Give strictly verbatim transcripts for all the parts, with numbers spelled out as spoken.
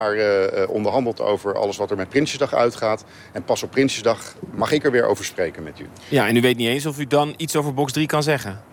uh, onderhandeld over alles wat er met Prinsjesdag uitgaat. En pas op Prinsjesdag mag ik er weer over spreken met u. Ja, en u weet niet eens of u dan iets over box drie kan zeggen?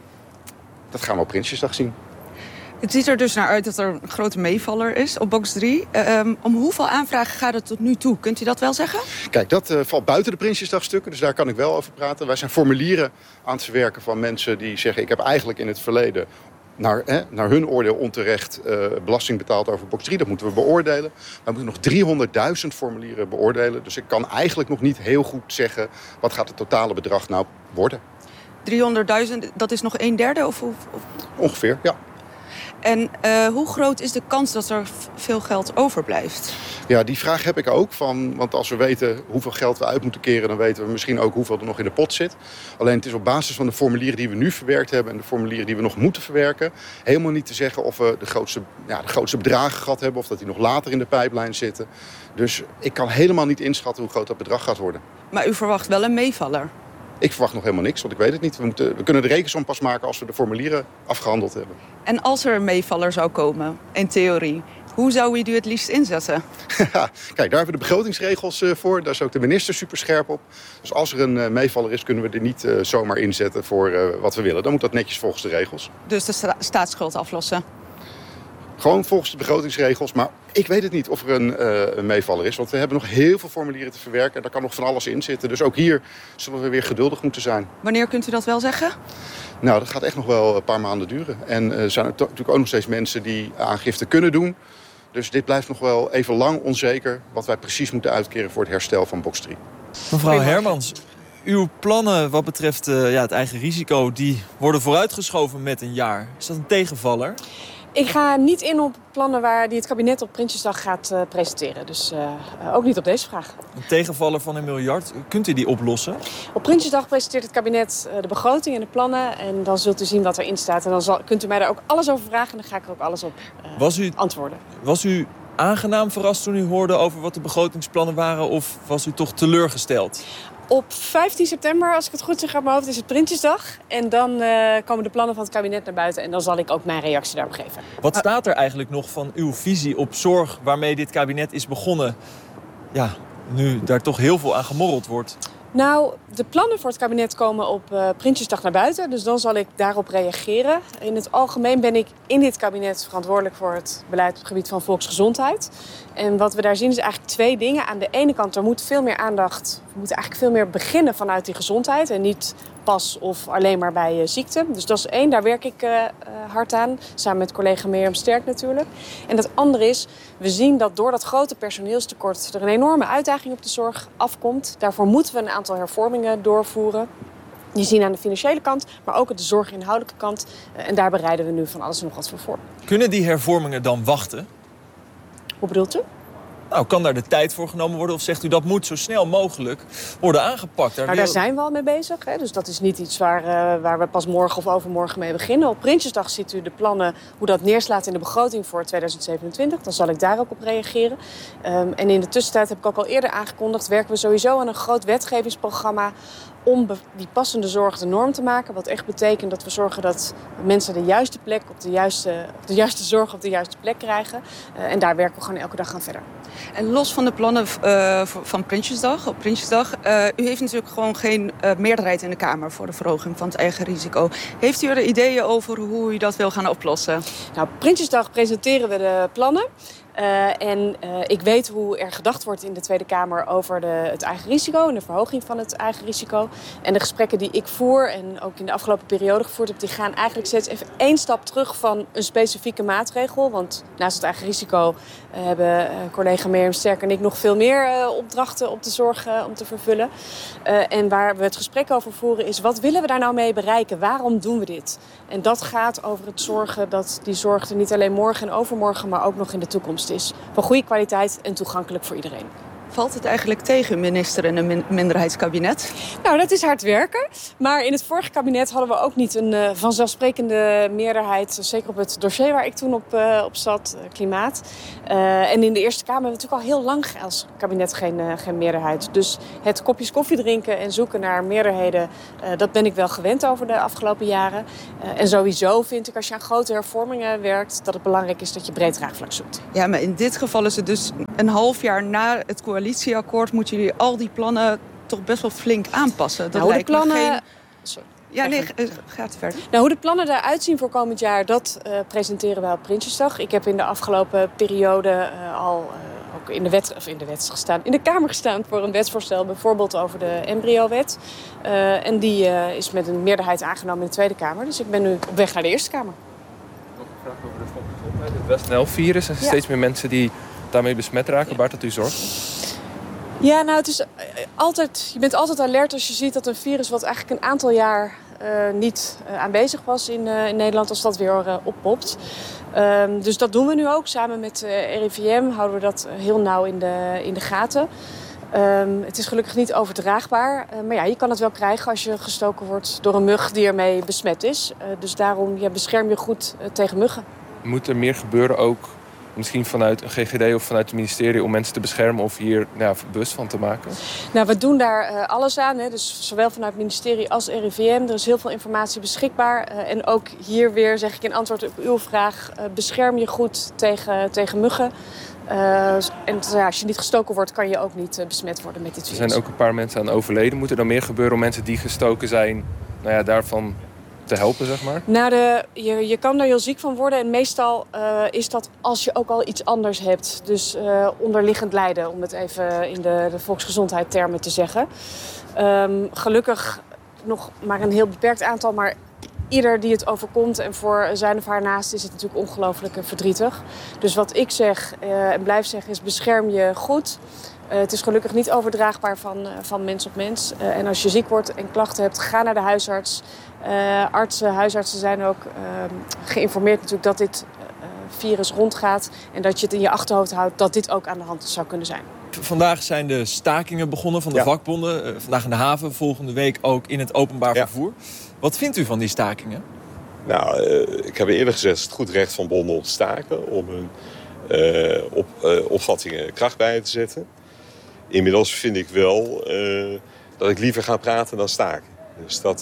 Dat gaan we op Prinsjesdag zien. Het ziet er dus naar uit dat er een grote meevaller is op box drie. Uh, um, om hoeveel aanvragen gaat het tot nu toe? Kunt u dat wel zeggen? Kijk, dat uh, valt buiten de Prinsjesdagstukken, dus daar kan ik wel over praten. Wij zijn formulieren aan het verwerken van mensen die zeggen... ik heb eigenlijk in het verleden naar, hè, naar hun oordeel onterecht uh, belasting betaald over box drie. Dat moeten we beoordelen. We moeten nog driehonderdduizend formulieren beoordelen. Dus ik kan eigenlijk nog niet heel goed zeggen... wat gaat het totale bedrag nou worden. driehonderdduizend, dat is nog een derde? Of, of... Ongeveer, ja. En uh, hoe groot is de kans dat er veel geld overblijft? Ja, die vraag heb ik ook. Van, want als we weten hoeveel geld we uit moeten keren... dan weten we misschien ook hoeveel er nog in de pot zit. Alleen het is op basis van de formulieren die we nu verwerkt hebben... en de formulieren die we nog moeten verwerken... helemaal niet te zeggen of we de grootste, ja, de grootste bedragen gehad hebben... of dat die nog later in de pijplijn zitten. Dus ik kan helemaal niet inschatten hoe groot dat bedrag gaat worden. Maar u verwacht wel een meevaller? Ik verwacht nog helemaal niks, want ik weet het niet. We, moeten, we kunnen de rekensom pas maken als we de formulieren afgehandeld hebben. En als er een meevaller zou komen, in theorie... hoe zou u die het liefst inzetten? Kijk, daar hebben we de begrotingsregels uh, voor. Daar is ook de minister super scherp op. Dus als er een uh, meevaller is, kunnen we er niet uh, zomaar inzetten voor uh, wat we willen. Dan moet dat netjes volgens de regels. Dus de sta- staatsschuld aflossen? Gewoon volgens de begrotingsregels. Maar ik weet het niet of er een, uh, een meevaller is. Want we hebben nog heel veel formulieren te verwerken. En daar kan nog van alles in zitten. Dus ook hier zullen we weer geduldig moeten zijn. Wanneer kunt u dat wel zeggen? Nou, dat gaat echt nog wel een paar maanden duren. En er uh, zijn er to- natuurlijk ook nog steeds mensen die aangifte kunnen doen. Dus dit blijft nog wel even lang onzeker... wat wij precies moeten uitkeren voor het herstel van box drie. Mevrouw Hermans, uw plannen wat betreft uh, ja, het eigen risico... die worden vooruitgeschoven met een jaar. Is dat een tegenvaller? Ik ga niet in op plannen waar die het kabinet op Prinsjesdag gaat uh, presenteren. Dus uh, uh, ook niet op deze vraag. Een tegenvaller van een miljard, kunt u die oplossen? Op Prinsjesdag presenteert het kabinet uh, de begroting en de plannen. En dan zult u zien wat erin staat. En dan zal, kunt u mij daar ook alles over vragen. En dan ga ik er ook alles op uh, was u, antwoorden. Was u aangenaam verrast toen u hoorde over wat de begrotingsplannen waren? Of was u toch teleurgesteld? Op vijftien september, als ik het goed zeg uit mijn hoofd, is het Prinsjesdag. En dan uh, komen de plannen van het kabinet naar buiten. En dan zal ik ook mijn reactie daarop geven. Wat staat er eigenlijk nog van uw visie op zorg waarmee dit kabinet is begonnen? Ja, nu daar toch heel veel aan gemorreld wordt. Nou, de plannen voor het kabinet komen op uh, Prinsjesdag naar buiten. Dus dan zal ik daarop reageren. In het algemeen ben ik in dit kabinet verantwoordelijk voor het beleid op het gebied van volksgezondheid. En wat we daar zien is eigenlijk twee dingen. Aan de ene kant, er moet veel meer aandacht. We moeten eigenlijk veel meer beginnen vanuit die gezondheid. En niet pas of alleen maar bij uh, ziekte. Dus dat is één, daar werk ik uh, uh, hard aan. Samen met collega Mirjam Sterk natuurlijk. En het andere is, we zien dat door dat grote personeelstekort er een enorme uitdaging op de zorg afkomt. Daarvoor moeten we een aantal hervormingen doorvoeren. Die zien aan de financiële kant, maar ook aan de zorginhoudelijke kant. Uh, en daar bereiden we nu van alles en nog wat voor voor. Kunnen die hervormingen dan wachten? Hoe bedoelt u? Nou, kan daar de tijd voor genomen worden? Of zegt u dat moet zo snel mogelijk worden aangepakt? Daar, nou, wil... daar zijn we al mee bezig. Hè? Dus dat is niet iets waar, uh, waar we pas morgen of overmorgen mee beginnen. Op Prinsjesdag ziet u de plannen, hoe dat neerslaat in de begroting voor tweeduizend zevenentwintig. Dan zal ik daar ook op reageren. Um, en in de tussentijd heb ik ook al eerder aangekondigd, werken we sowieso aan een groot wetgevingsprogramma om die passende zorg de norm te maken. Wat echt betekent dat we zorgen dat mensen de juiste plek op de juiste, op de juiste zorg op de juiste plek krijgen. Uh, en daar werken we gewoon elke dag aan verder. En los van de plannen uh, van Prinsjesdag, op Prinsjesdag... Uh, u heeft natuurlijk gewoon geen uh, meerderheid in de Kamer voor de verhoging van het eigen risico. Heeft u er ideeën over hoe u dat wil gaan oplossen? Nou, op Prinsjesdag presenteren we de plannen. Uh, en uh, ik weet hoe er gedacht wordt in de Tweede Kamer over de, het eigen risico en de verhoging van het eigen risico. En de gesprekken die ik voer en ook in de afgelopen periode gevoerd heb, die gaan eigenlijk steeds even één stap terug van een specifieke maatregel. Want naast het eigen risico uh, hebben uh, collega Mirjam Sterk en ik nog veel meer uh, opdrachten op de zorg uh, om te vervullen. Uh, en waar we het gesprek over voeren is, wat willen we daar nou mee bereiken? Waarom doen we dit? En dat gaat over het zorgen dat die zorg er niet alleen morgen en overmorgen, maar ook nog in de toekomst is. Van goede kwaliteit en toegankelijk voor iedereen. Valt het eigenlijk tegen, minister in een min- minderheidskabinet? Nou, dat is hard werken. Maar in het vorige kabinet hadden we ook niet een uh, vanzelfsprekende meerderheid. Zeker op het dossier waar ik toen op, uh, op zat, uh, klimaat. Uh, en in de Eerste Kamer hebben we natuurlijk al heel lang als kabinet geen, uh, geen meerderheid. Dus het kopjes koffie drinken en zoeken naar meerderheden, uh, dat ben ik wel gewend over de afgelopen jaren. Uh, en sowieso vind ik, als je aan grote hervormingen werkt, dat het belangrijk is dat je breed draagvlak zoekt. Ja, maar in dit geval is het dus een half jaar na het coalitieakkoord moeten jullie al die plannen toch best wel flink aanpassen. Dat nou, hoe de lijkt me plannen... geen... Sorry. Ja, nee, gaat verder. Nou, hoe de plannen eruit zien voor komend jaar, dat uh, presenteren wij op Prinsjesdag. Ik heb in de afgelopen periode uh, al uh, ook in de, wet, of in de wet gestaan, in de Kamer gestaan voor een wetsvoorstel, bijvoorbeeld over de embryowet. Uh, en die uh, is met een meerderheid aangenomen in de Tweede Kamer. Dus ik ben nu op weg naar de Eerste Kamer. Nog een vraag over de volksgezondheid. Het West Nile-virus. Er zijn Ja. steeds meer mensen die daarmee besmet raken. Baart dat u zorgt? Ja, nou, het is altijd, je bent altijd alert als je ziet dat een virus wat eigenlijk een aantal jaar uh, niet uh, aanwezig was in, uh, in Nederland, als dat weer uh, oppopt. Um, dus dat doen we nu ook. Samen met uh, R I V M houden we dat heel nauw in de, in de gaten. Um, het is gelukkig niet overdraagbaar. Uh, maar ja, je kan het wel krijgen als je gestoken wordt door een mug die ermee besmet is. Uh, dus daarom ja, bescherm je goed uh, tegen muggen. Moet er meer gebeuren ook, misschien vanuit een G G D of vanuit het ministerie, om mensen te beschermen of hier nou, bewust van te maken? Nou, we doen daar uh, alles aan. Hè. Dus zowel vanuit het ministerie als R I V M. Er is heel veel informatie beschikbaar. Uh, en ook hier weer zeg ik in antwoord op uw vraag, uh, bescherm je goed tegen, tegen muggen. Uh, en ja, als je niet gestoken wordt, kan je ook niet uh, besmet worden met dit virus. Er zijn ook een paar mensen aan overleden. Moet er dan meer gebeuren om mensen die gestoken zijn, nou ja, daarvan te helpen, zeg maar? Nou, de, je, je kan daar heel ziek van worden. En meestal uh, is dat als je ook al iets anders hebt. Dus uh, onderliggend lijden, om het even in de, de volksgezondheidstermen te zeggen. Um, gelukkig nog maar een heel beperkt aantal, maar ieder die het overkomt en voor zijn of haar naast is het natuurlijk ongelooflijk verdrietig. Dus wat ik zeg uh, en blijf zeggen is, bescherm je goed. Uh, het is gelukkig niet overdraagbaar van, uh, van mens op mens. Uh, en als je ziek wordt en klachten hebt, ga naar de huisarts. Uh, artsen, huisartsen zijn ook uh, geïnformeerd natuurlijk dat dit uh, virus rondgaat. En dat je het in je achterhoofd houdt dat dit ook aan de hand zou kunnen zijn. Vandaag zijn de stakingen begonnen van de Ja. vakbonden. Uh, vandaag in de haven, volgende week ook in het openbaar Ja. vervoer. Wat vindt u van die stakingen? Nou, uh, ik heb eerder gezegd, het is het goed recht van bonden om te staken. Om hun uh, op, uh, opvattingen kracht bij te zetten. Inmiddels vind ik wel uh, dat ik liever ga praten dan staken. Dus dat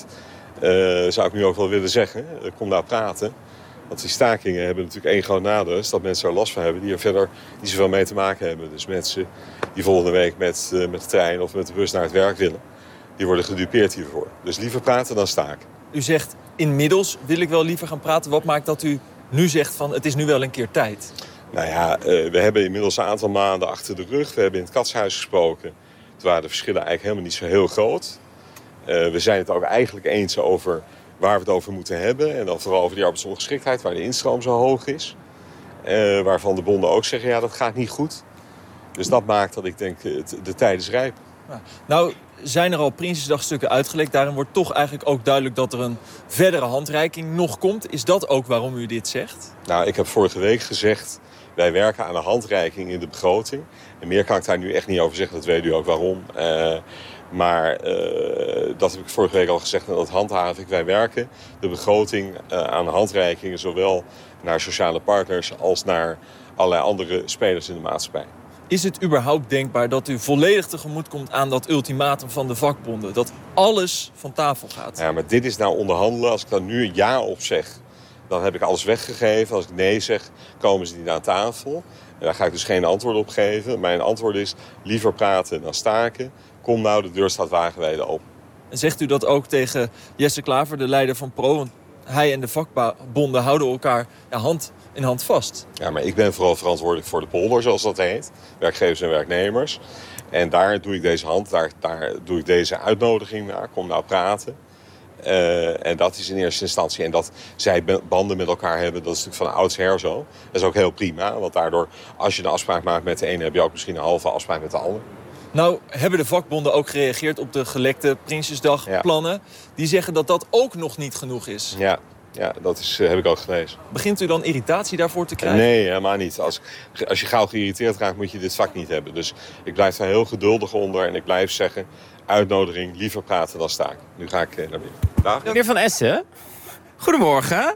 uh, zou ik nu ook wel willen zeggen. Uh, kom nou praten. Want die stakingen hebben natuurlijk één groot nadeel. Is dat mensen er last van hebben die er verder niet zoveel mee te maken hebben. Dus mensen die volgende week met, uh, met de trein of met de bus naar het werk willen, die worden gedupeerd hiervoor. Dus liever praten dan staken. U zegt, inmiddels wil ik wel liever gaan praten. Wat maakt dat u nu zegt van, het is nu wel een keer tijd? Nou ja, uh, we hebben inmiddels een aantal maanden achter de rug. We hebben in het Katshuis gesproken. Toen waren de verschillen eigenlijk helemaal niet zo heel groot. Uh, we zijn het ook eigenlijk eens over waar we het over moeten hebben. En dan vooral over die arbeidsongeschiktheid, waar de instroom zo hoog is. Uh, waarvan de bonden ook zeggen, ja, dat gaat niet goed. Dus dat maakt dat ik denk, het, de tijd is rijp. Ja. Nou, zijn er al Prinsjesdagstukken uitgelekt. Daarin wordt toch eigenlijk ook duidelijk dat er een verdere handreiking nog komt. Is dat ook waarom u dit zegt? Nou, ik heb vorige week gezegd, wij werken aan een handreiking in de begroting. En meer kan ik daar nu echt niet over zeggen, dat weet u ook waarom. Uh, maar uh, dat heb ik vorige week al gezegd en dat handhaaf ik. Wij werken de begroting uh, aan handreikingen, zowel naar sociale partners als naar allerlei andere spelers in de maatschappij. Is het überhaupt denkbaar dat u volledig tegemoet komt aan dat ultimatum van de vakbonden? Dat alles van tafel gaat? Ja, maar dit is nou onderhandelen. Als ik dan nu een ja op zeg, dan heb ik alles weggegeven. Als ik nee zeg, komen ze niet aan tafel. En daar ga ik dus geen antwoord op geven. Mijn antwoord is liever praten dan staken. Kom nou, de deur staat wagenwijd open. En zegt u dat ook tegen Jesse Klaver, de leider van Pro? Want hij en de vakbonden houden elkaar ja, hand in hand vast. Ja, maar ik ben vooral verantwoordelijk voor de polder, zoals dat heet. Werkgevers en werknemers. En daar doe ik deze hand, daar, daar doe ik deze uitnodiging naar. Kom nou praten. Uh, en dat is in eerste instantie. En dat zij banden met elkaar hebben, dat is natuurlijk van oudsher zo. Dat is ook heel prima, want daardoor, als je een afspraak maakt met de ene, heb je ook misschien een halve afspraak met de ander. Nou, hebben de vakbonden ook gereageerd op de gelekte Prinsjesdagplannen. Ja. Die zeggen dat dat ook nog niet genoeg is. Ja, Ja, dat is, uh, heb ik ook gelezen. Begint u dan irritatie daarvoor te krijgen? Nee, helemaal niet. Als, als je gauw geïrriteerd raakt, moet je dit vak niet hebben. Dus ik blijf daar heel geduldig onder en ik blijf zeggen... uitnodiging, liever praten dan staken. Nu ga ik uh, naar binnen. Dag. Meneer Van Essen, goedemorgen.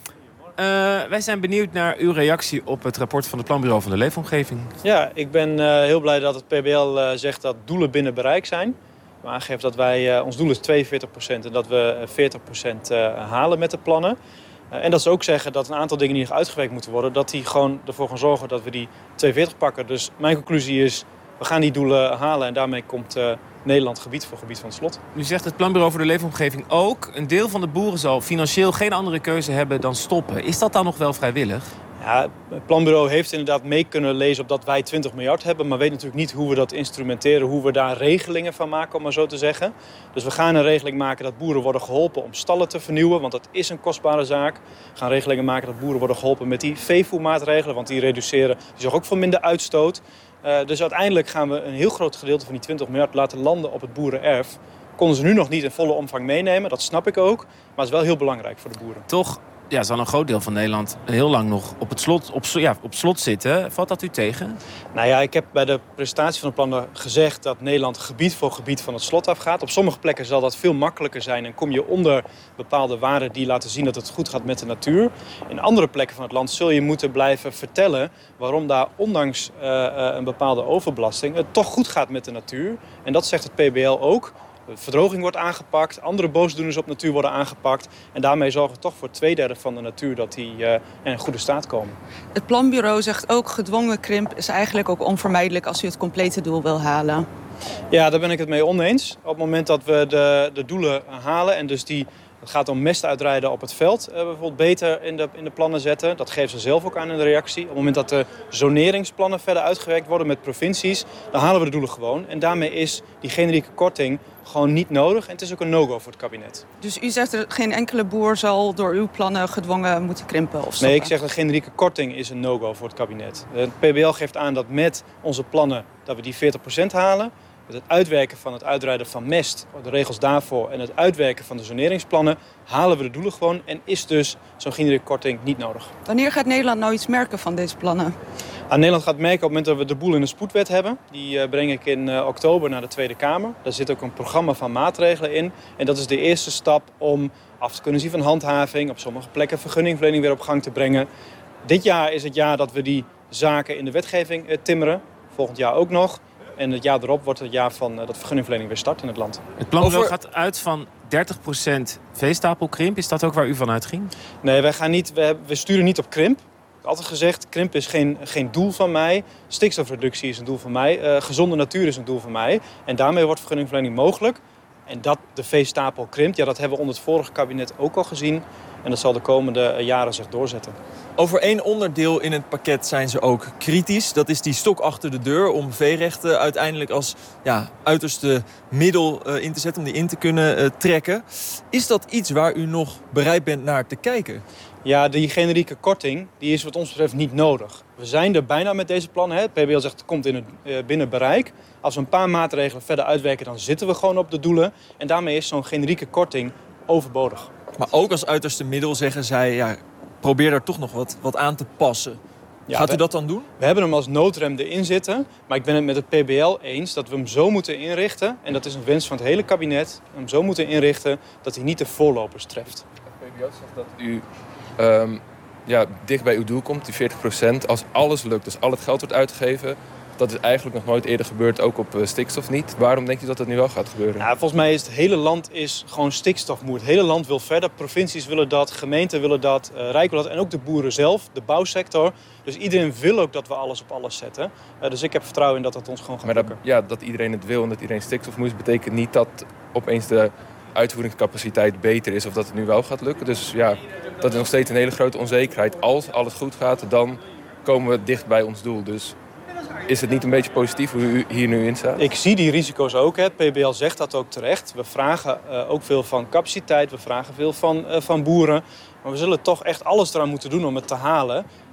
Uh, wij zijn benieuwd naar uw reactie op het rapport van het Planbureau van de Leefomgeving. Ja, ik ben uh, heel blij dat het P B L uh, zegt dat doelen binnen bereik zijn. We aangeven dat wij, uh, ons doel is tweeënveertig procent en dat we veertig procent uh, halen met de plannen. Uh, en dat ze ook zeggen dat een aantal dingen die nog uitgewerkt moeten worden... dat die gewoon ervoor gaan zorgen dat we die tweeënveertig pakken. Dus mijn conclusie is, we gaan die doelen halen en daarmee komt uh, Nederland gebied voor gebied van het slot. Nu zegt het Planbureau voor de Leefomgeving ook... een deel van de boeren zal financieel geen andere keuze hebben dan stoppen. Is dat dan nog wel vrijwillig? Ja, het Planbureau heeft inderdaad mee kunnen lezen op dat wij twintig miljard hebben... maar weet natuurlijk niet hoe we dat instrumenteren, hoe we daar regelingen van maken, om maar zo te zeggen. Dus we gaan een regeling maken dat boeren worden geholpen om stallen te vernieuwen... want dat is een kostbare zaak. We gaan regelingen maken dat boeren worden geholpen met die veevoermaatregelen... want die reduceren, die zorgen ook voor minder uitstoot... Uh, dus uiteindelijk gaan we een heel groot gedeelte van die twintig miljard laten landen op het boerenerf. Konden ze nu nog niet in volle omvang meenemen, dat snap ik ook. Maar het is wel heel belangrijk voor de boeren. Toch ja, zal een groot deel van Nederland heel lang nog op het slot, op, ja, op slot zitten. Valt dat u tegen? Nou ja, ik heb bij de presentatie van de plannen gezegd dat Nederland gebied voor gebied van het slot afgaat. Op sommige plekken zal dat veel makkelijker zijn en kom je onder bepaalde waarden die laten zien dat het goed gaat met de natuur. In andere plekken van het land zul je moeten blijven vertellen waarom daar ondanks uh, uh, een bepaalde overbelasting het toch goed gaat met de natuur. En dat zegt het P B L ook. De verdroging wordt aangepakt, andere boosdoeners op natuur worden aangepakt. En daarmee zorgen we toch voor twee derde van de natuur dat die uh, in een goede staat komen. Het Planbureau zegt ook gedwongen krimp is eigenlijk ook onvermijdelijk als u het complete doel wil halen. Ja, daar ben ik het mee oneens. Op het moment dat we de, de doelen halen en dus die... Het gaat om mest uitrijden op het veld, uh, bijvoorbeeld beter in de, in de plannen zetten. Dat geven ze zelf ook aan in de reactie. Op het moment dat de zoneringsplannen verder uitgewerkt worden met provincies, dan halen we de doelen gewoon. En daarmee is die generieke korting gewoon niet nodig. En het is ook een no-go voor het kabinet. Dus u zegt dat geen enkele boer zal door uw plannen gedwongen moeten krimpen of stoppen? Nee, ik zeg dat generieke korting is een no-go voor het kabinet. Het P B L geeft aan dat met onze plannen dat we die veertig procent halen. Met het uitwerken van het uitrijden van mest, de regels daarvoor... en het uitwerken van de zoneringsplannen halen we de doelen gewoon... en is dus zo'n generieke korting niet nodig. Wanneer gaat Nederland nou iets merken van deze plannen? Aan Nederland gaat merken op het moment dat we de boel in de spoedwet hebben. Die uh, breng ik in uh, oktober naar de Tweede Kamer. Daar zit ook een programma van maatregelen in. En dat is de eerste stap om af te kunnen zien van handhaving... op sommige plekken vergunningverlening weer op gang te brengen. Dit jaar is het jaar dat we die zaken in de wetgeving uh, timmeren. Volgend jaar ook nog. En het jaar erop wordt het jaar van uh, dat vergunningverlening weer start in het land. Het Planbureau Over... gaat uit van dertig procent veestapelkrimp. Is dat ook waar u van uitging? Nee, wij gaan niet, we, we sturen niet op krimp. Ik heb altijd gezegd, krimp is geen, geen doel van mij. Stikstofreductie is een doel van mij. Uh, gezonde natuur is een doel van mij. En daarmee wordt vergunningverlening mogelijk. En dat de veestapel krimpt, ja, dat hebben we onder het vorige kabinet ook al gezien. En dat zal de komende jaren zich doorzetten. Over één onderdeel in het pakket zijn ze ook kritisch. Dat is die stok achter de deur om veerechten uiteindelijk als ja, uiterste middel uh, in te zetten... om die in te kunnen uh, trekken. Is dat iets waar u nog bereid bent naar te kijken? Ja, die generieke korting die is wat ons betreft niet nodig. We zijn er bijna met deze plannen. Hè. Het P B L zegt het komt in het, uh, binnen bereik. Als we een paar maatregelen verder uitwerken, dan zitten we gewoon op de doelen. En daarmee is zo'n generieke korting overbodig. Maar ook als uiterste middel zeggen zij... Ja, probeer daar toch nog wat, wat aan te passen. Ja, Gaat we, u dat dan doen? We hebben hem als noodrem erin zitten. Maar ik ben het met het P B L eens dat we hem zo moeten inrichten. En dat is een wens van het hele kabinet. Hem zo moeten inrichten dat hij niet de voorlopers treft. Het P B L zegt dat u um, ja, dicht bij uw doel komt, die veertig procent. Als alles lukt, dus al het geld wordt uitgegeven... Dat is eigenlijk nog nooit eerder gebeurd, ook op uh, stikstof niet. Waarom denk je dat dat nu wel gaat gebeuren? Ja, volgens mij is het hele land is gewoon stikstofmoe. Het hele land wil verder. Provincies willen dat, gemeenten willen dat, uh, Rijk wil dat. En ook de boeren zelf, de bouwsector. Dus iedereen wil ook dat we alles op alles zetten. Uh, dus ik heb vertrouwen in dat dat ons gewoon gaat lukken. Maar dat, ja, dat iedereen het wil en dat iedereen stikstofmoe is... betekent niet dat opeens de uitvoeringscapaciteit beter is... of dat het nu wel gaat lukken. Dus ja, dat is nog steeds een hele grote onzekerheid. Als alles goed gaat, dan komen we dicht bij ons doel. Dus... Is het niet een beetje positief hoe u hier nu in staat? Ik zie die risico's ook. Hè. Het P B L zegt dat ook terecht. We vragen uh, ook veel van capaciteit. We vragen veel van, uh, van boeren. Maar we zullen toch echt alles eraan moeten doen om het te halen.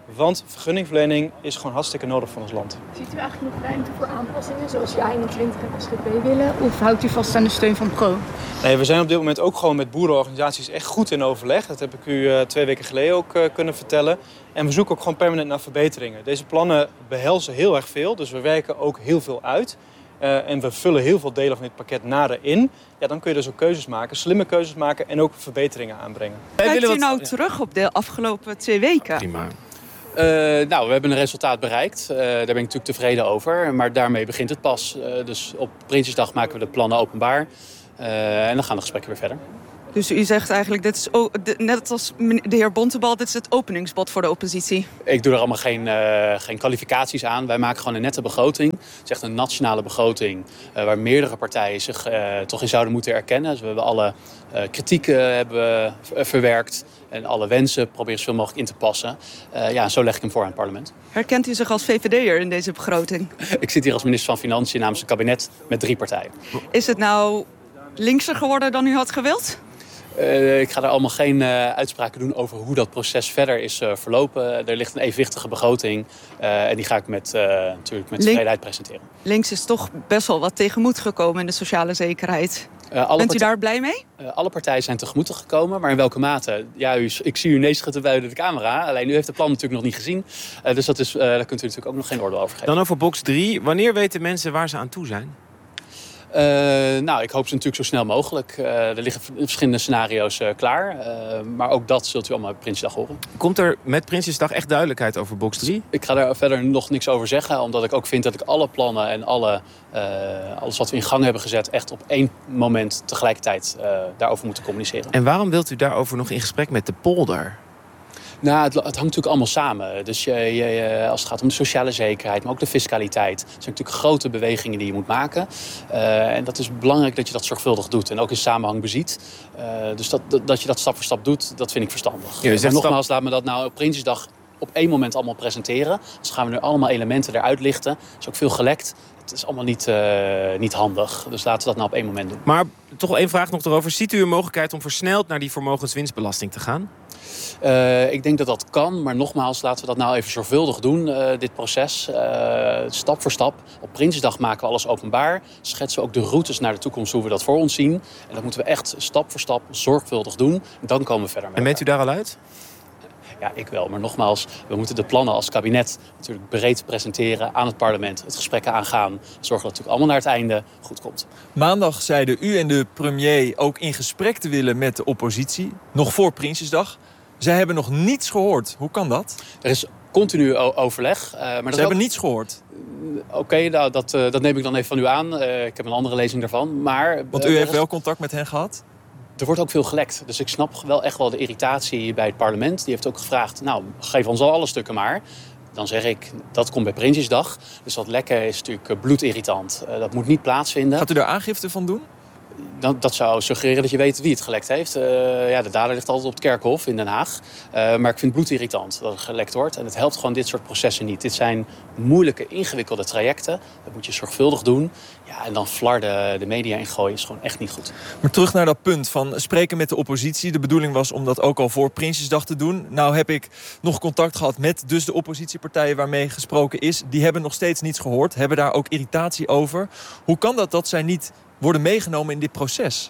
Want vergunningverlening is gewoon hartstikke nodig voor ons land. Ziet u eigenlijk nog ruimte voor aanpassingen zoals je eenentwintig en S G P willen? Of houdt u vast aan de steun van Pro? Nee, we zijn op dit moment ook gewoon met boerenorganisaties echt goed in overleg. Dat heb ik u uh, twee weken geleden ook uh, kunnen vertellen. En we zoeken ook gewoon permanent naar verbeteringen. Deze plannen behelzen heel erg veel, dus we werken ook heel veel uit. Uh, en we vullen heel veel delen van dit pakket nader in. Ja, dan kun je dus ook keuzes maken, slimme keuzes maken en ook verbeteringen aanbrengen. Kijkt u wat... nou terug op de afgelopen twee weken? Prima. Uh, nou, we hebben een resultaat bereikt. Uh, daar ben ik natuurlijk tevreden over. Maar daarmee begint het pas. Uh, dus op Prinsjesdag maken we de plannen openbaar. Uh, en dan gaan de gesprekken weer verder. Dus u zegt eigenlijk, dit is o- de, net als de heer Bontebal, dit is het openingsbod voor de oppositie. Ik doe er allemaal geen, uh, geen kwalificaties aan. Wij maken gewoon een nette begroting. Het is echt een nationale begroting uh, waar meerdere partijen zich uh, toch in zouden moeten erkennen. Dus we hebben alle uh, kritieken hebben, uh, verwerkt en alle wensen proberen zoveel mogelijk in te passen. Uh, ja, zo leg ik hem voor aan het parlement. Herkent u zich als V V D'er in deze begroting? Ik zit hier als minister van Financiën namens het kabinet met drie partijen. Is het nou linkser geworden dan u had gewild? Uh, ik ga er allemaal geen uh, uitspraken doen over hoe dat proces verder is uh, verlopen. Er ligt een evenwichtige begroting uh, en die ga ik met, uh, natuurlijk met tevredenheid presenteren. Links is toch best wel wat tegemoet gekomen in de sociale zekerheid. Uh, alle Bent u partij- daar blij mee? Uh, alle partijen zijn tegemoet gekomen, maar in welke mate? Ja, u, ik zie u nee schutten buiten de camera. Alleen u heeft het plan natuurlijk nog niet gezien. Uh, dus dat is, uh, daar kunt u natuurlijk ook nog geen oordeel over geven. Dan over box drie. Wanneer weten mensen waar ze aan toe zijn? Uh, nou, ik hoop ze natuurlijk zo snel mogelijk. Uh, er liggen verschillende scenario's uh, klaar. Uh, maar ook dat zult u allemaal op Prinsjesdag horen. Komt er met Prinsjesdag echt duidelijkheid over box drie? Ik ga daar verder nog niks over zeggen. Omdat ik ook vind dat ik alle plannen en alle, uh, alles wat we in gang hebben gezet... echt op één moment tegelijkertijd uh, daarover moeten communiceren. En waarom wilt u daarover nog in gesprek met de polder? Nou, het, het hangt natuurlijk allemaal samen. Dus je, je, als het gaat om de sociale zekerheid, maar ook de fiscaliteit. Het zijn natuurlijk grote bewegingen die je moet maken. Uh, en dat is belangrijk dat je dat zorgvuldig doet. En ook in samenhang beziet. Uh, dus dat, dat, dat je dat stap voor stap doet, dat vind ik verstandig. Ja, maar nogmaals, stap... laat me dat nou op Prinsjesdag op één moment allemaal presenteren. Dus gaan we nu allemaal elementen eruit lichten. Er is ook veel gelekt. Het is allemaal niet, uh, niet handig. Dus laten we dat nou op één moment doen. Maar toch één vraag nog erover. Ziet u een mogelijkheid om versneld naar die vermogenswinstbelasting te gaan? Uh, ik denk dat dat kan, maar nogmaals, laten we dat nou even zorgvuldig doen, uh, dit proces. Uh, stap voor stap. Op Prinsjesdag maken we alles openbaar. Schetsen we ook de routes naar de toekomst, hoe we dat voor ons zien. En dat moeten we echt stap voor stap zorgvuldig doen. En dan komen we verder met En bent u daar al uit? Ja, ik wel. Maar nogmaals, we moeten de plannen als kabinet natuurlijk breed presenteren aan het parlement. Het gesprek aangaan. Zorgen dat het natuurlijk allemaal naar het einde goed komt. Maandag zeiden u en de premier ook in gesprek te willen met de oppositie. Nog voor Prinsjesdag. Zij hebben nog niets gehoord. Hoe kan dat? Er is continu overleg. Uh, maar dat Ze hebben ook... niets gehoord. Oké, okay, nou, dat, uh, dat neem ik dan even van u aan. Uh, ik heb een andere lezing daarvan. Maar, Want u uh, heeft is... wel contact met hen gehad? Er wordt ook veel gelekt. Dus ik snap wel echt wel de irritatie bij het parlement. Die heeft ook gevraagd, nou, geef ons al alle stukken maar. Dan zeg ik, dat komt bij Prinsjesdag. Dus dat lekken is natuurlijk bloedirritant. Uh, dat moet niet plaatsvinden. Gaat u daar aangifte van doen? Dat, dat zou suggereren dat je weet wie het gelekt heeft. Uh, ja, de dader ligt altijd op het kerkhof in Den Haag. Uh, maar ik vind het bloedirritant dat er gelekt wordt. En het helpt gewoon dit soort processen niet. Dit zijn moeilijke, ingewikkelde trajecten. Dat moet je zorgvuldig doen. Ja, en dan flarden de media ingooien is gewoon echt niet goed. Maar terug naar dat punt van spreken met de oppositie. De bedoeling was om dat ook al voor Prinsjesdag te doen. Nou heb ik nog contact gehad met dus de oppositiepartijen waarmee gesproken is. Die hebben nog steeds niets gehoord. Hebben daar ook irritatie over. Hoe kan dat dat zij niet worden meegenomen in dit proces?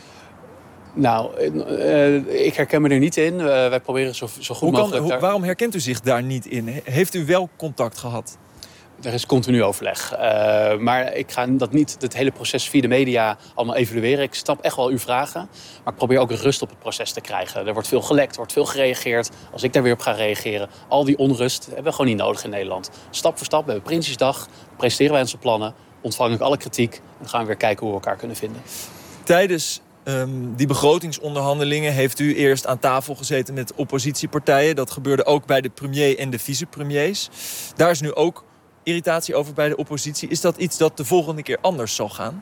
Nou, uh, ik herken me er niet in. Uh, wij proberen zo, zo goed hoe kan, mogelijk... Hoe, daar... Waarom herkent u zich daar niet in? Heeft u wel contact gehad? Er is continu overleg. Uh, maar ik ga dat niet, het hele proces via de media allemaal evalueren. Ik snap echt wel uw vragen. Maar ik probeer ook rust op het proces te krijgen. Er wordt veel gelekt, er wordt veel gereageerd. Als ik daar weer op ga reageren, al die onrust hebben we gewoon niet nodig in Nederland. Stap voor stap, we hebben Prinsjesdag, presenteren wij onze plannen, ontvang ik alle kritiek en dan gaan we weer kijken hoe we elkaar kunnen vinden. Tijdens um, die begrotingsonderhandelingen heeft u eerst aan tafel gezeten met oppositiepartijen. Dat gebeurde ook bij de premier en de vicepremiers. Daar is nu ook irritatie over bij de oppositie. Is dat iets dat de volgende keer anders zal gaan?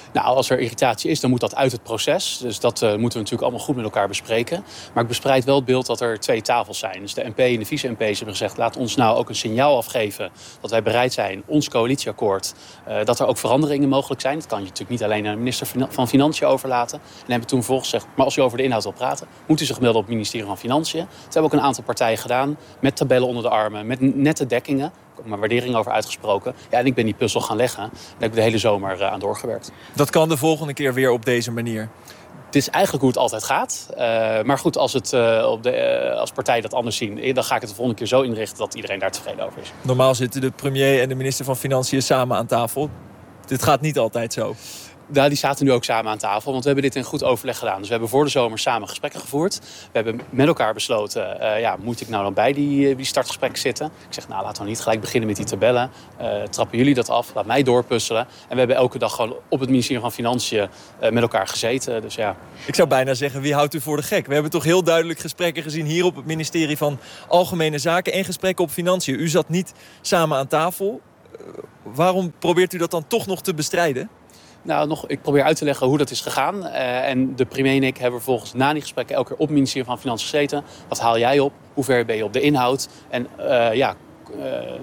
Nou, als er irritatie is, dan moet dat uit het proces. Dus dat uh, moeten we natuurlijk allemaal goed met elkaar bespreken. Maar ik bespreid wel het beeld dat er twee tafels zijn. Dus de M P en de vice-M P's hebben gezegd, laat ons nou ook een signaal afgeven dat wij bereid zijn, ons coalitieakkoord, uh, dat er ook veranderingen mogelijk zijn. Dat kan je natuurlijk niet alleen aan de minister van Financiën overlaten. En hebben toen vervolgens gezegd, maar als u over de inhoud wil praten, moet u zich melden op het ministerie van Financiën. Dat hebben ook een aantal partijen gedaan, met tabellen onder de armen, met nette dekkingen. Ik heb ook maar waardering over uitgesproken. Ja, en ik ben die puzzel gaan leggen. Daar heb ik de hele zomer uh, aan doorgewerkt. Dat kan de volgende keer weer op deze manier? Het is eigenlijk hoe het altijd gaat. Uh, maar goed, als, het, uh, op de, uh, als partijen dat anders zien, dan ga ik het de volgende keer zo inrichten dat iedereen daar tevreden over is. Normaal zitten de premier en de minister van Financiën samen aan tafel. Dit gaat niet altijd zo. Nou, die zaten nu ook samen aan tafel, want we hebben dit in goed overleg gedaan. Dus we hebben voor de zomer samen gesprekken gevoerd. We hebben met elkaar besloten, uh, ja, moet ik nou dan bij die, die startgesprekken zitten? Ik zeg, nou, laten we niet gelijk beginnen met die tabellen. Uh, trappen jullie dat af, laat mij doorpuzzelen. En we hebben elke dag gewoon op het ministerie van Financiën uh, met elkaar gezeten. Dus ja. Ik zou bijna zeggen, wie houdt u voor de gek? We hebben toch heel duidelijk gesprekken gezien hier op het ministerie van Algemene Zaken en gesprekken op Financiën. U zat niet samen aan tafel. Uh, waarom probeert u dat dan toch nog te bestrijden? Nou, nog, ik probeer uit te leggen hoe dat is gegaan. Uh, en de premier en ik hebben vervolgens na die gesprekken elke keer op het ministerie van Financiën gezeten. Wat haal jij op? Hoe ver ben je op de inhoud? En uh, ja, uh,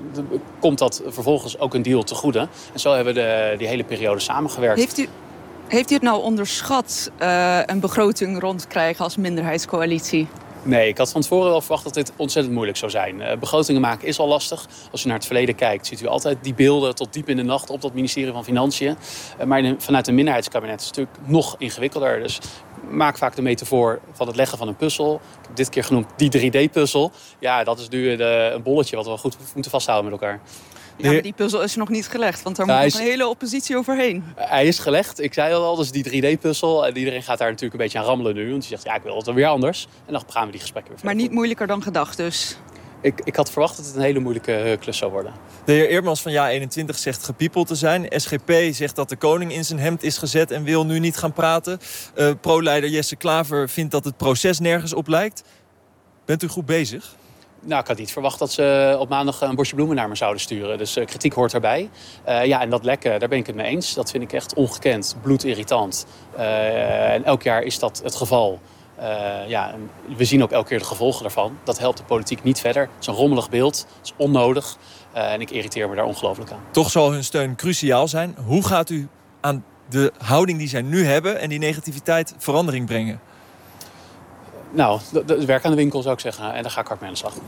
komt dat vervolgens ook een deal te goede? En zo hebben we de, die hele periode samengewerkt. Heeft u, heeft u het nou onderschat, uh, een begroting rondkrijgen als minderheidscoalitie? Nee, ik had van tevoren wel verwacht dat dit ontzettend moeilijk zou zijn. Uh, begrotingen maken is al lastig. Als u naar het verleden kijkt, ziet u altijd die beelden tot diep in de nacht op dat ministerie van Financiën. Uh, maar in, vanuit een minderheidskabinet is het natuurlijk nog ingewikkelder. Dus maak vaak de metafoor van het leggen van een puzzel. Ik heb dit keer genoemd die drie D-puzzel. Ja, dat is nu de, een bolletje wat we goed moeten vasthouden met elkaar. Ja, maar die puzzel is nog niet gelegd, want daar ja, moet is, nog een hele oppositie overheen. Hij is gelegd, ik zei al, dat is die drie D-puzzel. En iedereen gaat daar natuurlijk een beetje aan rammelen nu. Want die zegt, ja, ik wil het weer anders. En dan gaan we die gesprekken weer verder. Maar niet moeilijker dan gedacht dus? Ik, ik had verwacht dat het een hele moeilijke klus zou worden. De heer Eerdmans van Ja eenentwintig zegt gepiepeld te zijn. S G P zegt dat de koning in zijn hemd is gezet en wil nu niet gaan praten. Uh, Pro-leider Jesse Klaver vindt dat het proces nergens op lijkt. Bent u goed bezig? Nou, ik had niet verwacht dat ze op maandag een bosje bloemen naar me zouden sturen. Dus uh, kritiek hoort erbij. Uh, ja, en dat lekken, daar ben ik het mee eens. Dat vind ik echt ongekend, bloedirritant. Uh, en elk jaar is dat het geval. Uh, ja, we zien ook elke keer de gevolgen daarvan. Dat helpt de politiek niet verder. Het is een rommelig beeld, het is onnodig. Uh, en ik irriteer me daar ongelooflijk aan. Toch zal hun steun cruciaal zijn. Hoe gaat u aan de houding die zij nu hebben en die negativiteit verandering brengen? Nou, het werk aan de winkel zou ik zeggen. En daar ga ik hard mee aan de slag.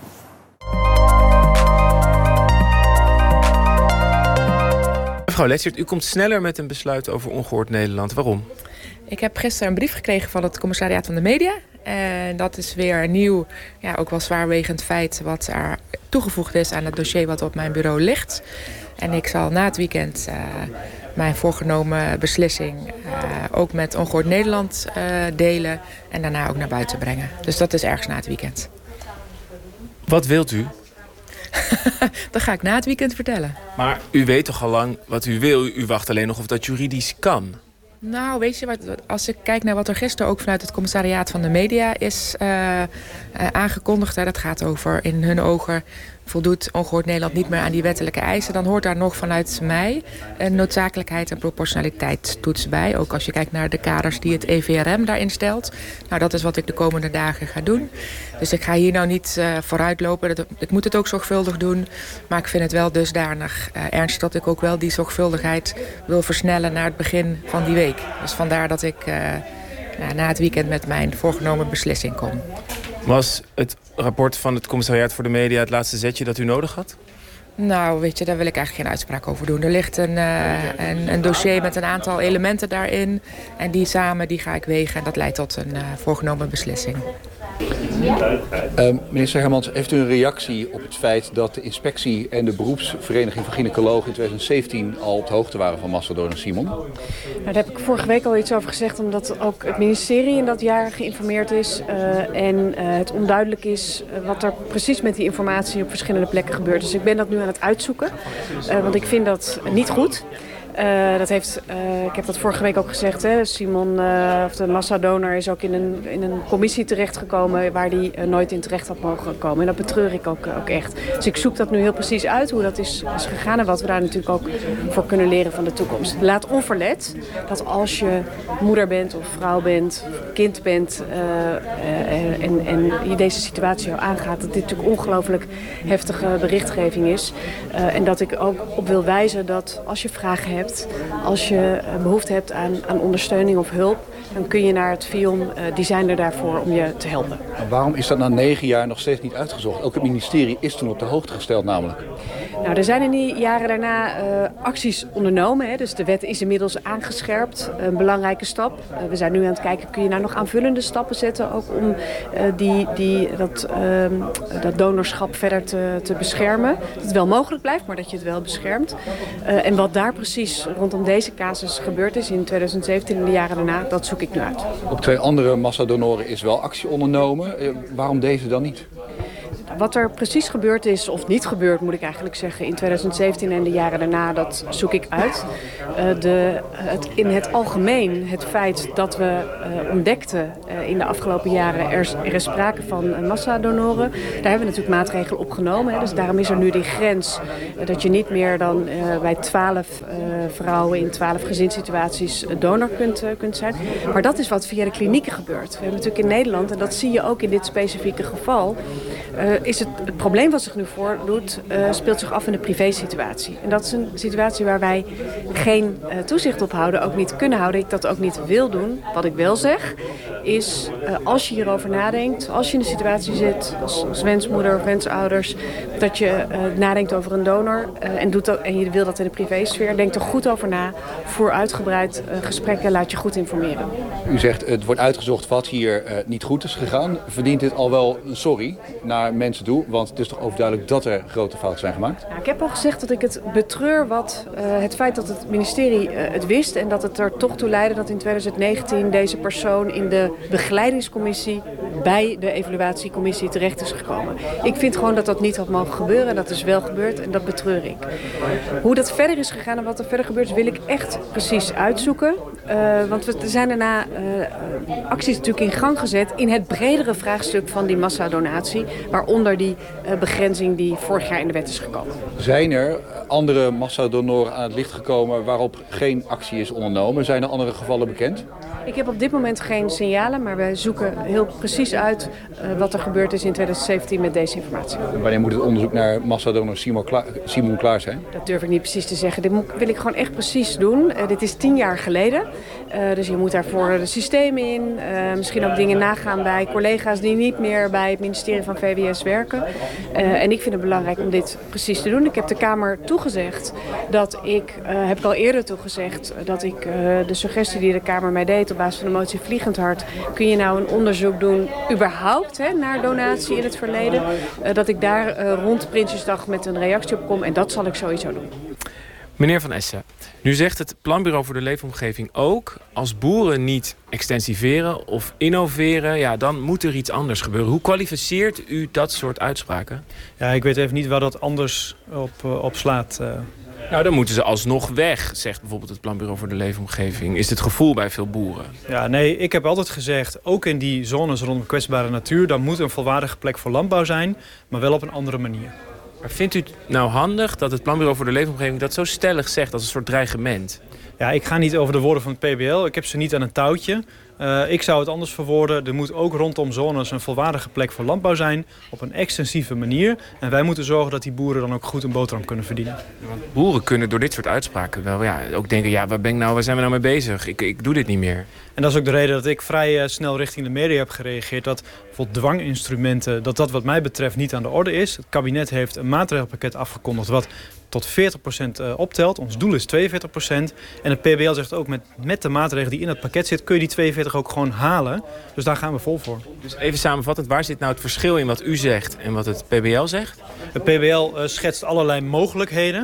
Mevrouw Letschert, u komt sneller met een besluit over Ongehoord Nederland. Waarom? Ik heb gisteren een brief gekregen van het commissariaat van de media. En dat is weer een nieuw, ja, ook wel zwaarwegend feit wat er toegevoegd is aan het dossier wat op mijn bureau ligt. En ik zal na het weekend uh, mijn voorgenomen beslissing uh, ook met Ongehoord Nederland uh, delen en daarna ook naar buiten brengen. Dus dat is ergens na het weekend. Wat wilt u? Dat ga ik na het weekend vertellen. Maar u weet toch al lang wat u wil? U wacht alleen nog of dat juridisch kan. Nou, weet je wat, als ik kijk naar wat er gisteren ook vanuit het commissariaat van de media is uh, uh, aangekondigd. Hè, dat gaat over, in hun ogen voldoet Ongehoord Nederland niet meer aan die wettelijke eisen. Dan hoort daar nog vanuit mij een noodzakelijkheid en proportionaliteitstoets bij. Ook als je kijkt naar de kaders die het E V R M daarin stelt. Nou, dat is wat ik de komende dagen ga doen. Dus ik ga hier nou niet uh, vooruitlopen. Dat, ik moet het ook zorgvuldig doen. Maar ik vind het wel dusdanig uh, ernstig dat ik ook wel die zorgvuldigheid wil versnellen naar het begin van die week. Dus vandaar dat ik uh, nou, na het weekend met mijn voorgenomen beslissing kom. Was het rapport van het commissariaat voor de media het laatste zetje dat u nodig had? Nou, weet je, daar wil ik eigenlijk geen uitspraak over doen. Er ligt een, uh, een, een dossier met een aantal elementen daarin. En die samen die ga ik wegen en dat leidt tot een uh, voorgenomen beslissing. Uh, minister Hermans, heeft u een reactie op het feit dat de inspectie en de beroepsvereniging van gynaecologen in twintig zeventien al op de hoogte waren van Mastodon en Simon? Nou, daar heb ik vorige week al iets over gezegd, omdat ook het ministerie in dat jaar geïnformeerd is. Uh, en uh, het onduidelijk is uh, wat er precies met die informatie op verschillende plekken gebeurt. Dus ik ben dat nu aan het uitzoeken, uh, want ik vind dat niet goed. Uh, dat heeft, uh, ik heb dat vorige week ook gezegd. Hè. Simon, uh, of de massadonor, is ook in een, in een commissie terechtgekomen waar die uh, nooit in terecht had mogen komen. En dat betreur ik ook, ook echt. Dus ik zoek dat nu heel precies uit, hoe dat is, is gegaan en wat we daar natuurlijk ook voor kunnen leren van de toekomst. Laat onverlet dat als je moeder bent of vrouw bent, of kind bent uh, uh, en, en je deze situatie jou aangaat, dat dit natuurlijk ongelooflijk heftige berichtgeving is. Uh, en dat ik ook op wil wijzen dat als je vragen hebt, als je behoefte hebt aan, aan ondersteuning of hulp, dan kun je naar het V I O M, uh, die zijn er daarvoor om je te helpen. Maar waarom is dat na negen jaar nog steeds niet uitgezocht? Ook het ministerie is toen op de hoogte gesteld namelijk. Nou, er zijn in die jaren daarna uh, acties ondernomen. Hè. Dus de wet is inmiddels aangescherpt. Een belangrijke stap. Uh, we zijn nu aan het kijken, kun je nou nog aanvullende stappen zetten ook om uh, die, die, dat, uh, dat donorschap verder te, te beschermen. Dat het wel mogelijk blijft, maar dat je het wel beschermt. Uh, en wat daar precies rondom deze casus gebeurd is in twintig zeventien en de jaren daarna, dat zoek ik nu uit. Op twee andere massadonoren is wel actie ondernomen. Uh, waarom deze dan niet? Wat er precies gebeurd is, of niet gebeurd moet ik eigenlijk zeggen, in twintig zeventien en de jaren daarna, dat zoek ik uit. Uh, de, het, in het algemeen het feit dat we uh, ontdekten uh, in de afgelopen jaren er, er is sprake van uh, massadonoren. Daar hebben we natuurlijk maatregelen op genomen. Hè. Dus daarom is er nu die grens uh, dat je niet meer dan uh, bij twaalf uh, vrouwen in twaalf gezinssituaties donor kunt, uh, kunt zijn. Maar dat is wat via de klinieken gebeurt. We hebben natuurlijk in Nederland, en dat zie je ook in dit specifieke geval, Uh, is het, het probleem wat zich nu voordoet, uh, speelt zich af in de privésituatie. En dat is een situatie waar wij geen uh, toezicht op houden, ook niet kunnen houden. Ik dat ook niet wil doen. Wat ik wel zeg, is uh, als je hierover nadenkt, als je in de situatie zit als, als wensmoeder of wensouders, dat je uh, nadenkt over een donor uh, en, doet dat, en je wil dat in de privésfeer, denk er goed over na. Voer uitgebreid uh, gesprekken, laat je goed informeren. U zegt het wordt uitgezocht wat hier uh, niet goed is gegaan. Verdient dit al wel een sorry naar mensen toe? Want het is toch overduidelijk dat er grote fouten zijn gemaakt? Nou, ik heb al gezegd dat ik het betreur wat uh, het feit dat het ministerie uh, het wist en dat het er toch toe leidde dat in twintig negentien deze persoon in de begeleidingscommissie bij de evaluatiecommissie terecht is gekomen. Ik vind gewoon dat dat niet had mogen gebeuren en dat is wel gebeurd en dat betreur ik. Hoe dat verder is gegaan en wat er verder gebeurt wil ik echt precies uitzoeken. Uh, want we zijn daarna uh, acties natuurlijk in gang gezet in het bredere vraagstuk van die massadonatie, waaronder die uh, begrenzing die vorig jaar in de wet is gekomen. Zijn er andere massadonoren aan het licht gekomen waarop geen actie is ondernomen? Zijn er andere gevallen bekend? Ik heb op dit moment geen signalen, maar wij zoeken heel precies uit uh, wat er gebeurd is in twintig zeventien met deze informatie. En wanneer moet het onderzoek naar massadonor Simon klaar, Simon klaar zijn? Dat durf ik niet precies te zeggen. Dit moet, wil ik gewoon echt precies doen. Uh, dit is tien jaar geleden. Uh, dus je moet daarvoor de systemen in. Uh, misschien ook dingen nagaan bij collega's die niet meer bij het ministerie van V W S werken. Uh, en ik vind het belangrijk om dit precies te doen. Ik heb de Kamer toegezegd dat ik, uh, heb ik al eerder toegezegd, dat ik uh, de suggestie die de Kamer mij deed op basis van de motie Vliegend Hart, kun je nou een onderzoek doen überhaupt hè, naar donatie in het verleden. Uh, dat ik daar uh, rond Prinsjesdag met een reactie op kom en dat zal ik sowieso doen. Meneer Van Essen, nu zegt het Planbureau voor de Leefomgeving ook, als boeren niet extensiveren of innoveren, ja, dan moet er iets anders gebeuren. Hoe kwalificeert u dat soort uitspraken? Ja, ik weet even niet waar dat anders op, uh, op slaat. Uh. Nou, dan moeten ze alsnog weg, zegt bijvoorbeeld het Planbureau voor de Leefomgeving. Is het gevoel bij veel boeren? Ja, nee, ik heb altijd gezegd, ook in die zones rondom kwetsbare natuur, dan moet een volwaardige plek voor landbouw zijn, maar wel op een andere manier. Maar vindt u het nou handig dat het Planbureau voor de Leefomgeving dat zo stellig zegt als een soort dreigement? Ja, ik ga niet over de woorden van het P B L. Ik heb ze niet aan een touwtje. Uh, ik zou het anders verwoorden. Er moet ook rondom zones een volwaardige plek voor landbouw zijn. Op een extensieve manier. En wij moeten zorgen dat die boeren dan ook goed een boterham kunnen verdienen. Want boeren kunnen door dit soort uitspraken wel ja, ook denken, ja, waar, ben ik nou, waar zijn we nou mee bezig? Ik, ik doe dit niet meer. En dat is ook de reden dat ik vrij uh, snel richting de media heb gereageerd. Dat bijvoorbeeld dwanginstrumenten, dat dat wat mij betreft niet aan de orde is. Het kabinet heeft een maatregelpakket afgekondigd wat tot veertig procent optelt. Ons doel is tweeënveertig procent. En het P B L zegt ook, met, met de maatregelen die in het pakket zit, kun je die tweeënveertig ook gewoon halen. Dus daar gaan we vol voor. Dus even samenvattend, waar zit nou het verschil in wat u zegt en wat het P B L zegt? Het P B L uh, schetst allerlei mogelijkheden.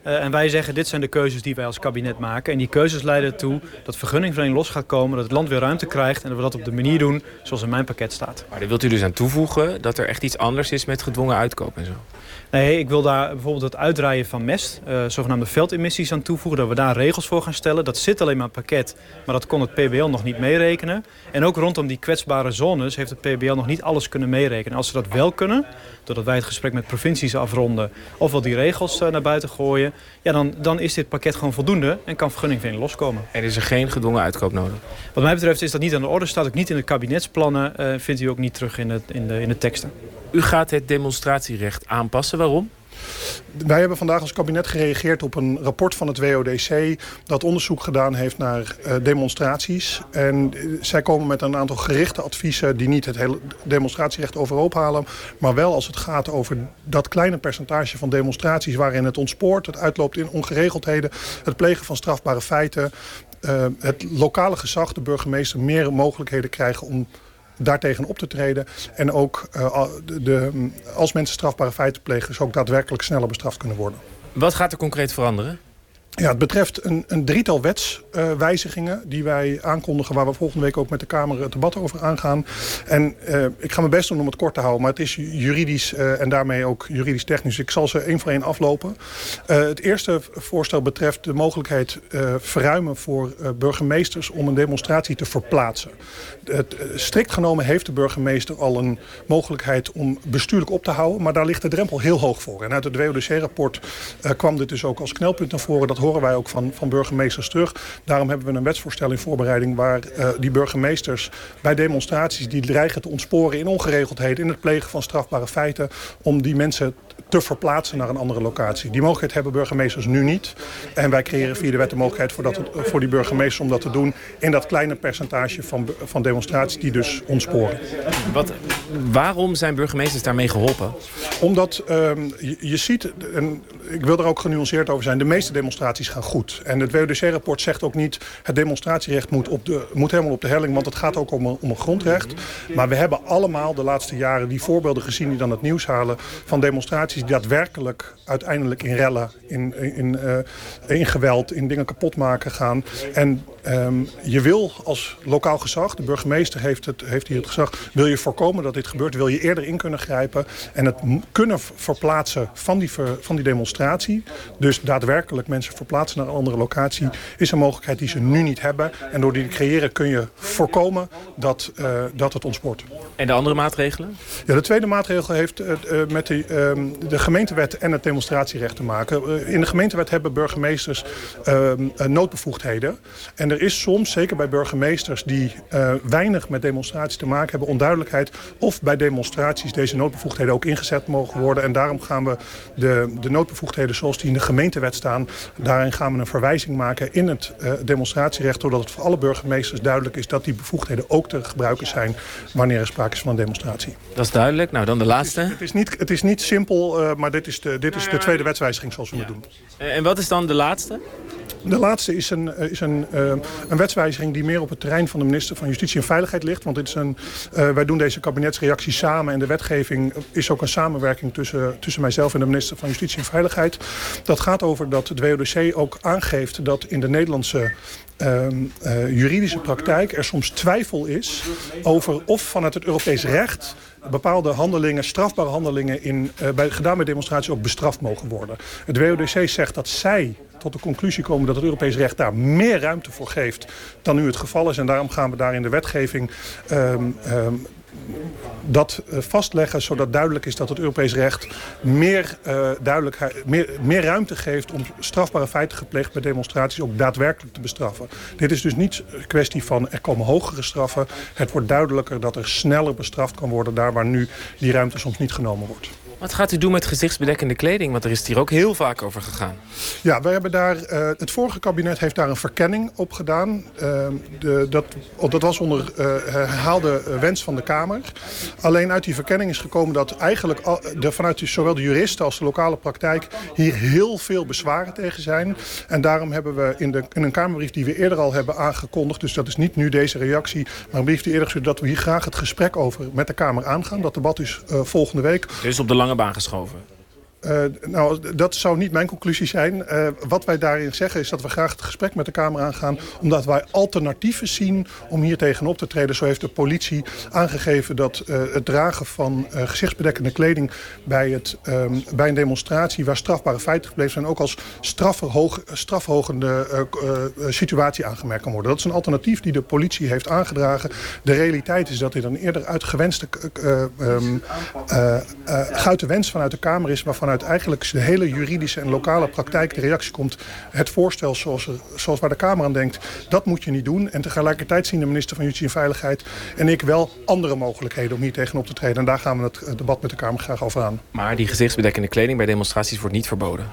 Uh, en wij zeggen, dit zijn de keuzes die wij als kabinet maken. En die keuzes leiden ertoe dat vergunningverlening los gaat komen, dat het land weer ruimte krijgt en dat we dat op de manier doen zoals in mijn pakket staat. Maar daar wilt u dus aan toevoegen dat er echt iets anders is met gedwongen uitkoop en zo? Nee, ik wil daar bijvoorbeeld het uitdraaien van mest, uh, zogenaamde veldemissies aan toevoegen, dat we daar regels voor gaan stellen. Dat zit alleen maar in het pakket, maar dat kon het P B L nog niet meerekenen. En ook rondom die kwetsbare zones heeft het P B L nog niet alles kunnen meerekenen. Als ze dat wel kunnen, doordat wij het gesprek met provincies afronden, ofwel die regels uh, naar buiten gooien, ja, dan, dan is dit pakket gewoon voldoende en kan vergunningverlening loskomen. En is er geen gedwongen uitkoop nodig? Wat mij betreft is dat niet aan de orde, staat ook niet in de kabinetsplannen, uh, vindt u ook niet terug in, het, in, de, in de teksten. U gaat het demonstratierecht aanpassen. Waarom? Wij hebben vandaag als kabinet gereageerd op een rapport van het W O D C dat onderzoek gedaan heeft naar uh, demonstraties. En uh, zij komen met een aantal gerichte adviezen die niet het hele demonstratierecht overhoop halen, maar wel als het gaat over dat kleine percentage van demonstraties waarin het ontspoort, het uitloopt in ongeregeldheden, het plegen van strafbare feiten, uh, het lokale gezag, de burgemeester, meer mogelijkheden krijgen om daartegen op te treden. En ook uh, de, de, als mensen strafbare feiten plegen, ze ook daadwerkelijk sneller bestraft kunnen worden. Wat gaat er concreet veranderen? Ja, het betreft een, een drietal wetswijzigingen uh, die wij aankondigen, waar we volgende week ook met de Kamer het debat over aangaan. En uh, ik ga mijn best doen om het kort te houden, maar het is juridisch uh, en daarmee ook juridisch technisch. Ik zal ze één voor één aflopen. Uh, het eerste voorstel betreft de mogelijkheid uh, verruimen voor uh, burgemeesters om een demonstratie te verplaatsen. Het, uh, strikt genomen heeft de burgemeester al een mogelijkheid om bestuurlijk op te houden, maar daar ligt de drempel heel hoog voor. En uit het W O D C-rapport uh, kwam dit dus ook als knelpunt naar voren. Dat horen wij ook van, van burgemeesters terug. Daarom hebben we een wetsvoorstel in voorbereiding waar uh, die burgemeesters bij demonstraties die dreigen te ontsporen in ongeregeldheden, in het plegen van strafbare feiten, om die mensen te verplaatsen naar een andere locatie. Die mogelijkheid hebben burgemeesters nu niet. En wij creëren via de wet de mogelijkheid voor, dat, voor die burgemeesters om dat te doen in dat kleine percentage van, van demonstraties die dus ontsporen. Wat, waarom zijn burgemeesters daarmee geholpen? Omdat um, je, je ziet, en ik wil er ook genuanceerd over zijn, de meeste demonstraties gaan goed. En het W O D C-rapport zegt ook niet, het demonstratierecht moet, op de, moet helemaal op de helling, want het gaat ook om een, om een grondrecht. Maar we hebben allemaal de laatste jaren die voorbeelden gezien die dan het nieuws halen van demonstraties die daadwerkelijk uiteindelijk in rellen, in, in, uh, in geweld, in dingen kapot maken gaan. En um, je wil als lokaal gezag, de burgemeester heeft, het, heeft hier het gezag, wil je voorkomen dat dit gebeurt, wil je eerder in kunnen grijpen en het kunnen verplaatsen van die, ver, van die demonstratie, dus daadwerkelijk mensen verplaatsen naar een andere locatie, is een mogelijkheid die ze nu niet hebben. En door die te creëren kun je voorkomen dat, uh, dat het ontspoort. En de andere maatregelen? Ja, de tweede maatregel heeft uh, met de, uh, de gemeentewet en het demonstratierecht te maken. Uh, in de gemeentewet hebben burgemeesters uh, noodbevoegdheden. En er is soms, zeker bij burgemeesters die uh, weinig met demonstraties te maken hebben, onduidelijkheid of bij demonstraties deze noodbevoegdheden ook ingezet mogen worden. En daarom gaan we de, de noodbevoegdheden zoals die in de gemeentewet staan, daarin gaan we een verwijzing maken in het uh, demonstratierecht, zodat het voor alle burgemeesters duidelijk is dat die bevoegdheden ook te gebruiken zijn wanneer er sprake is van een demonstratie. Dat is duidelijk. Nou, dan de laatste. Het is, het is, niet, het is niet simpel, uh, maar dit is, de, dit is de tweede wetswijziging zoals we het doen. En wat is dan de laatste? De laatste is een, is een, uh, een wetswijziging die meer op het terrein van de minister van Justitie en Veiligheid ligt. Want dit is een, uh, wij doen deze kabinetsreactie samen en de wetgeving is ook een samenwerking tussen, tussen mijzelf en de minister van Justitie en Veiligheid. Dat gaat over dat het W O D C ook aangeeft dat in de Nederlandse Uh, uh, juridische praktijk er soms twijfel is over of vanuit het Europees recht bepaalde handelingen, strafbare handelingen in, uh, bij, gedaan bij demonstraties ook bestraft mogen worden. Het W O D C zegt dat zij tot de conclusie komen dat het Europees recht daar meer ruimte voor geeft dan nu het geval is. En daarom gaan we daar in de wetgeving um, um, dat vastleggen, zodat duidelijk is dat het Europees recht meer, uh, duidelijkheid, meer, meer ruimte geeft om strafbare feiten gepleegd bij demonstraties ook daadwerkelijk te bestraffen. Dit is dus niet een kwestie van er komen hogere straffen. Het wordt duidelijker dat er sneller bestraft kan worden daar waar nu die ruimte soms niet genomen wordt. Wat gaat u doen met gezichtsbedekkende kleding? Want er is het hier ook heel vaak over gegaan. Ja, we hebben daar, uh, het vorige kabinet heeft daar een verkenning op gedaan. Uh, de, dat, dat was onder uh, herhaalde wens van de Kamer. Alleen uit die verkenning is gekomen dat eigenlijk al, de, vanuit de, zowel de juristen als de lokale praktijk hier heel veel bezwaren tegen zijn. En daarom hebben we in, de, in een Kamerbrief die we eerder al hebben aangekondigd, dus dat is niet nu deze reactie, maar een brief die eerder gezegd dat we hier graag het gesprek over met de Kamer aangaan. Dat debat is uh, volgende week. Dus op de lange baan geschoven? Uh, nou, dat zou niet mijn conclusie zijn. Uh, wat wij daarin zeggen is dat we graag het gesprek met de Kamer aangaan, omdat wij alternatieven zien om hier tegenop te treden. Zo heeft de politie aangegeven dat uh, het dragen van uh, gezichtsbedekkende kleding bij, het, um, bij een demonstratie waar strafbare feiten gebleven zijn ook als strafverhoog, strafverhogende uh, uh, situatie aangemerkt kan worden. Dat is een alternatief die de politie heeft aangedragen. De realiteit is dat dit een eerder uitgewenste uh, um, uh, uh, guite wens vanuit de Kamer is, waarvan uit eigenlijk de hele juridische en lokale praktijk de reactie komt. Het voorstel zoals, zoals waar de Kamer aan denkt, dat moet je niet doen. En tegelijkertijd zien de minister van Justitie en Veiligheid en ik wel andere mogelijkheden om hier tegenop te treden. En daar gaan we het debat met de Kamer graag over aan. Maar die gezichtsbedekkende kleding bij demonstraties wordt niet verboden?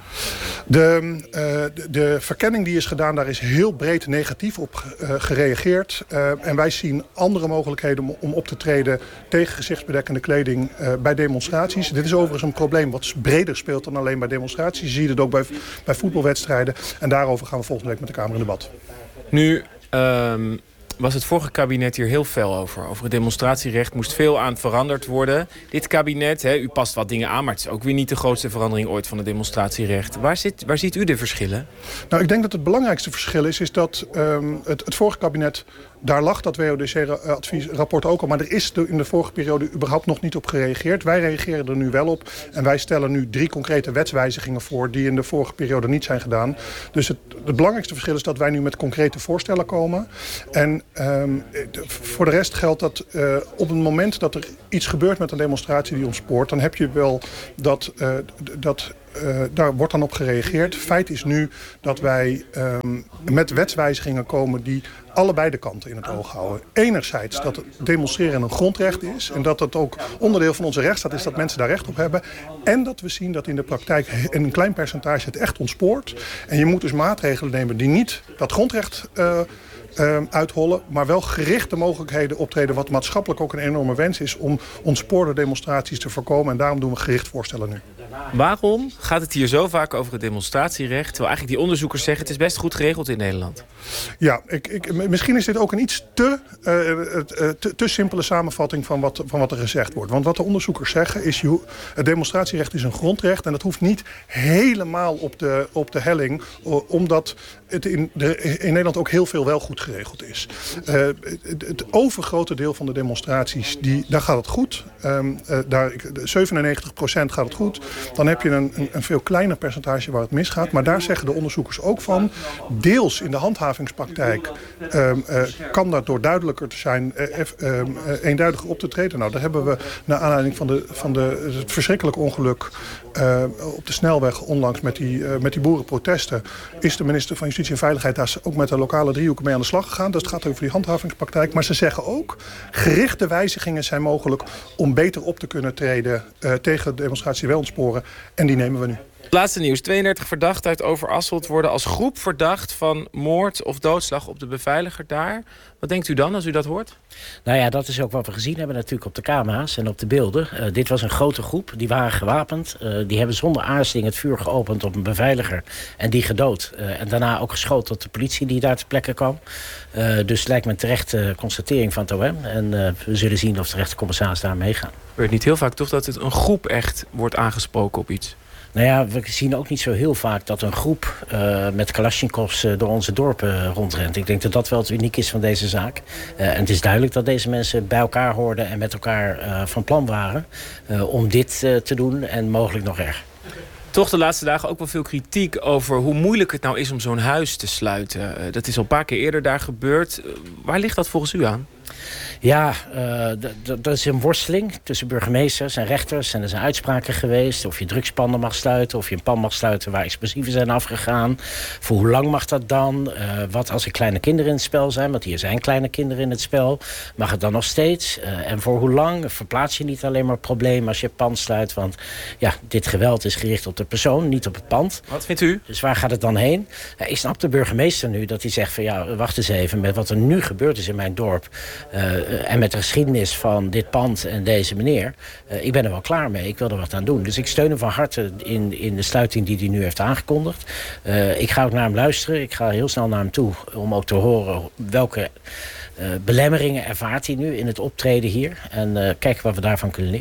De, uh, de, de verkenning die is gedaan, daar is heel breed negatief op uh, gereageerd. Uh, en wij zien andere mogelijkheden om, om op te treden tegen gezichtsbedekkende kleding uh, bij demonstraties. Dit is overigens een probleem wat breder speelt dan alleen bij demonstraties. Je ziet het ook bij, bij voetbalwedstrijden. En daarover gaan we volgende week met de Kamer in debat. Nu um, was het vorige kabinet hier heel fel over. Over het demonstratierecht moest veel aan veranderd worden. Dit kabinet, hè, u past wat dingen aan, maar het is ook weer niet de grootste verandering ooit van het demonstratierecht. Waar, zit, waar ziet u de verschillen? Nou, ik denk dat het belangrijkste verschil is, is dat um, het, het vorige kabinet, daar lag dat W O D C-adviesrapport ook al, maar er is in de vorige periode überhaupt nog niet op gereageerd. Wij reageren er nu wel op en wij stellen nu drie concrete wetswijzigingen voor die in de vorige periode niet zijn gedaan. Dus het, het belangrijkste verschil is dat wij nu met concrete voorstellen komen. En um, voor de rest geldt dat uh, op het moment dat er iets gebeurt met een demonstratie die ontspoort, dan heb je wel dat, uh, dat Uh, daar wordt dan op gereageerd. Feit is nu dat wij um, met wetswijzigingen komen die allebei de kanten in het oog houden. Enerzijds dat het demonstreren een grondrecht is en dat het ook onderdeel van onze rechtsstaat is dat mensen daar recht op hebben. En dat we zien dat in de praktijk in een klein percentage het echt ontspoort. En je moet dus maatregelen nemen die niet dat grondrecht uh, Uh, uithollen, maar wel gerichte mogelijkheden optreden, wat maatschappelijk ook een enorme wens is om ontspoorde demonstraties te voorkomen. En daarom doen we gericht voorstellen nu. Waarom gaat het hier zo vaak over het demonstratierecht, terwijl eigenlijk die onderzoekers zeggen het is best goed geregeld in Nederland? Ja, ik, ik, misschien is dit ook een iets te, uh, te, te simpele samenvatting van wat, van wat er gezegd wordt. Want wat de onderzoekers zeggen is, je, het demonstratierecht is een grondrecht en dat hoeft niet helemaal op de, op de helling, omdat het in, de, in Nederland ook heel veel wel goed geregeld is. Uh, het, het overgrote deel van de demonstraties, die, daar gaat het goed. Um, uh, daar, zevenennegentig procent gaat het goed. Dan heb je een, een, een veel kleiner percentage waar het misgaat. Maar daar zeggen de onderzoekers ook van, deels in de handhavingspraktijk um, uh, kan dat door duidelijker te zijn, uh, uh, uh, eenduidiger op te treden. Nou, daar hebben we naar aanleiding van, de, van de, het verschrikkelijke ongeluk uh, op de snelweg onlangs met die, uh, met die boerenprotesten, is de minister van Justitie en Veiligheid daar ook met de lokale driehoeken mee aan de slag gegaan. Dus het gaat over die handhavingspraktijk. Maar ze zeggen ook, gerichte wijzigingen zijn mogelijk om beter op te kunnen treden uh, tegen de demonstratie wel ontsporen. En die nemen we nu. Laatste nieuws. tweeëndertig verdachten uit Overasselt worden als groep verdacht van moord of doodslag op de beveiliger daar. Wat denkt u dan als u dat hoort? Nou ja, dat is ook wat we gezien hebben natuurlijk op de camera's en op de beelden. Uh, dit was een grote groep, die waren gewapend. Uh, die hebben zonder aarzeling het vuur geopend op een beveiliger en die gedood. Uh, en daarna ook geschoten op de politie die daar ter plekke kwam. Uh, dus het lijkt me een terechte constatering van het O M. En uh, we zullen zien of de rechtercommissaris daar meegaan. Het gebeurt niet heel vaak toch dat het een groep echt wordt aangesproken op iets? Nou ja, we zien ook niet zo heel vaak dat een groep uh, met Kalashnikovs uh, door onze dorpen rondrent. Ik denk dat dat wel het uniek is van deze zaak. Uh, en het is duidelijk dat deze mensen bij elkaar hoorden en met elkaar uh, van plan waren uh, om dit uh, te doen en mogelijk nog erger. Toch de laatste dagen ook wel veel kritiek over hoe moeilijk het nou is om zo'n huis te sluiten. Uh, dat is al een paar keer eerder daar gebeurd. Uh, waar ligt dat volgens u aan? Ja, uh, dat is een worsteling tussen burgemeesters en rechters. En er zijn uitspraken geweest of je drugspanden mag sluiten, of je een pand mag sluiten waar explosieven zijn afgegaan. Voor hoe lang mag dat dan? Uh, wat als er kleine kinderen in het spel zijn? Want hier zijn kleine kinderen in het spel. Mag het dan nog steeds? Uh, en voor hoe lang? Verplaats je niet alleen maar problemen als je het pand sluit? Want ja, dit geweld is gericht op de persoon, niet op het pand. Wat vindt u? Dus waar gaat het dan heen? Uh, ik snap de burgemeester nu dat hij zegt van ja, wacht eens even, met wat er nu gebeurd is in mijn dorp. Uh, en met de geschiedenis van dit pand en deze meneer. Uh, ik ben er wel klaar mee. Ik wil er wat aan doen. Dus ik steun hem van harte in, in de sluiting die hij nu heeft aangekondigd. Uh, ik ga ook naar hem luisteren. Ik ga heel snel naar hem toe om ook te horen welke uh, belemmeringen ervaart hij nu in het optreden hier. En uh, kijken wat we daarvan kunnen leren.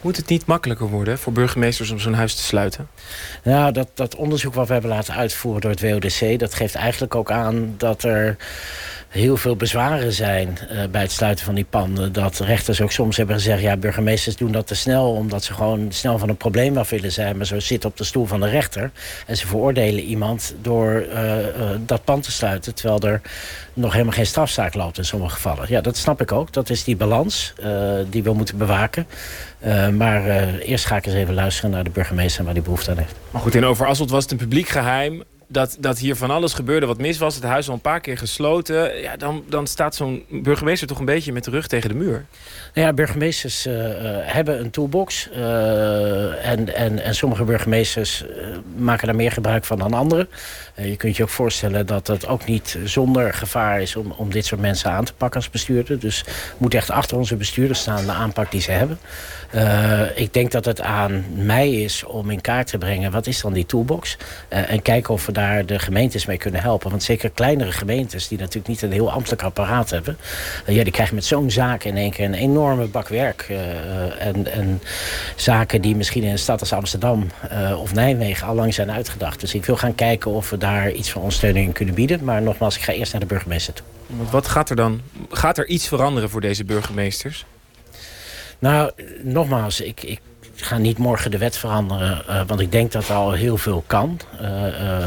Moet het niet makkelijker worden voor burgemeesters om zo'n huis te sluiten? Nou, dat, dat onderzoek wat we hebben laten uitvoeren door het W O D C... dat geeft eigenlijk ook aan dat er heel veel bezwaren zijn uh, bij het sluiten van die panden. Dat rechters ook soms hebben gezegd, ja, burgemeesters doen dat te snel, omdat ze gewoon snel van een probleem af willen zijn. Maar zo zitten op de stoel van de rechter. En ze veroordelen iemand door uh, uh, dat pand te sluiten, terwijl er nog helemaal geen strafzaak loopt in sommige gevallen. Ja, dat snap ik ook. Dat is die balans uh, die we moeten bewaken. Uh, maar uh, eerst ga ik eens even luisteren naar de burgemeester en waar die behoefte aan heeft. Maar goed, in Overasselt was het een publiek geheim dat, dat hier van alles gebeurde wat mis was. Het huis al een paar keer gesloten. Ja, dan, dan staat zo'n burgemeester toch een beetje met de rug tegen de muur. Nou ja, burgemeesters uh, uh, hebben een toolbox. Uh, en, en, en sommige burgemeesters uh, maken daar meer gebruik van dan anderen. Uh, je kunt je ook voorstellen dat het ook niet zonder gevaar is om, om dit soort mensen aan te pakken als bestuurder. Dus moet echt achter onze bestuurders staan de aanpak die ze hebben. Uh, ik denk dat het aan mij is om in kaart te brengen wat is dan die toolbox. Uh, en kijken of we daar de gemeentes mee kunnen helpen. Want zeker kleinere gemeentes die natuurlijk niet een heel ambtelijk apparaat hebben. Uh, ja, die krijgen met zo'n zaak in één keer een enorme bak werk. Uh, en, en zaken die misschien in een stad als Amsterdam uh, of Nijmegen al lang zijn uitgedacht. Dus ik wil gaan kijken of we daar iets van ondersteuning in kunnen bieden. Maar nogmaals, ik ga eerst naar de burgemeester toe. Wat gaat er dan? Gaat er iets veranderen voor deze burgemeesters? Nou, nogmaals, ik, ik ga niet morgen de wet veranderen. Uh, want ik denk dat er al heel veel kan. Uh, uh,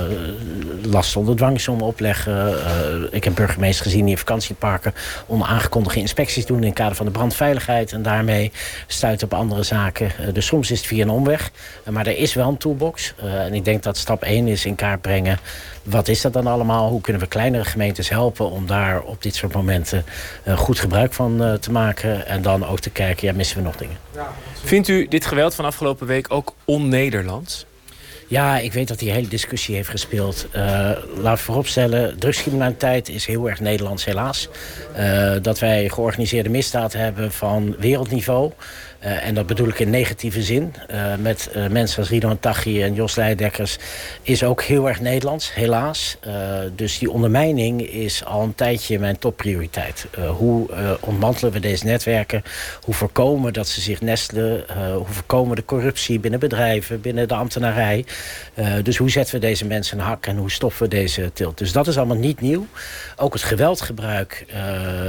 last onder dwangsom opleggen. Uh, ik heb burgemeesters gezien die in vakantieparken onaangekondigde inspecties doen in het kader van de brandveiligheid. En daarmee stuiten op andere zaken. Uh, dus soms is het via een omweg. Uh, maar er is wel een toolbox. Uh, en ik denk dat stap één is in kaart brengen. Wat is dat dan allemaal? Hoe kunnen we kleinere gemeentes helpen om daar op dit soort momenten uh, goed gebruik van uh, te maken? En dan ook te kijken, ja, missen we nog dingen? Vindt u dit geweld van afgelopen week ook on-Nederlands? Ja, ik weet dat die hele discussie heeft gespeeld. Uh, laat vooropstellen, drugscriminaliteit is heel erg Nederlands helaas. Uh, dat wij georganiseerde misdaad hebben van wereldniveau. Uh, en dat bedoel ik in negatieve zin. Uh, met uh, mensen als Ridwan Taghi en Jos Leidekkers is ook heel erg Nederlands, helaas. Uh, dus die ondermijning is al een tijdje mijn topprioriteit. Uh, hoe uh, ontmantelen we deze netwerken? Hoe voorkomen dat ze zich nestelen? Uh, hoe voorkomen de corruptie binnen bedrijven, binnen de ambtenarij? Uh, dus hoe zetten we deze mensen een hak en hoe stoppen we deze tilt? Dus dat is allemaal niet nieuw. Ook het geweldgebruik uh,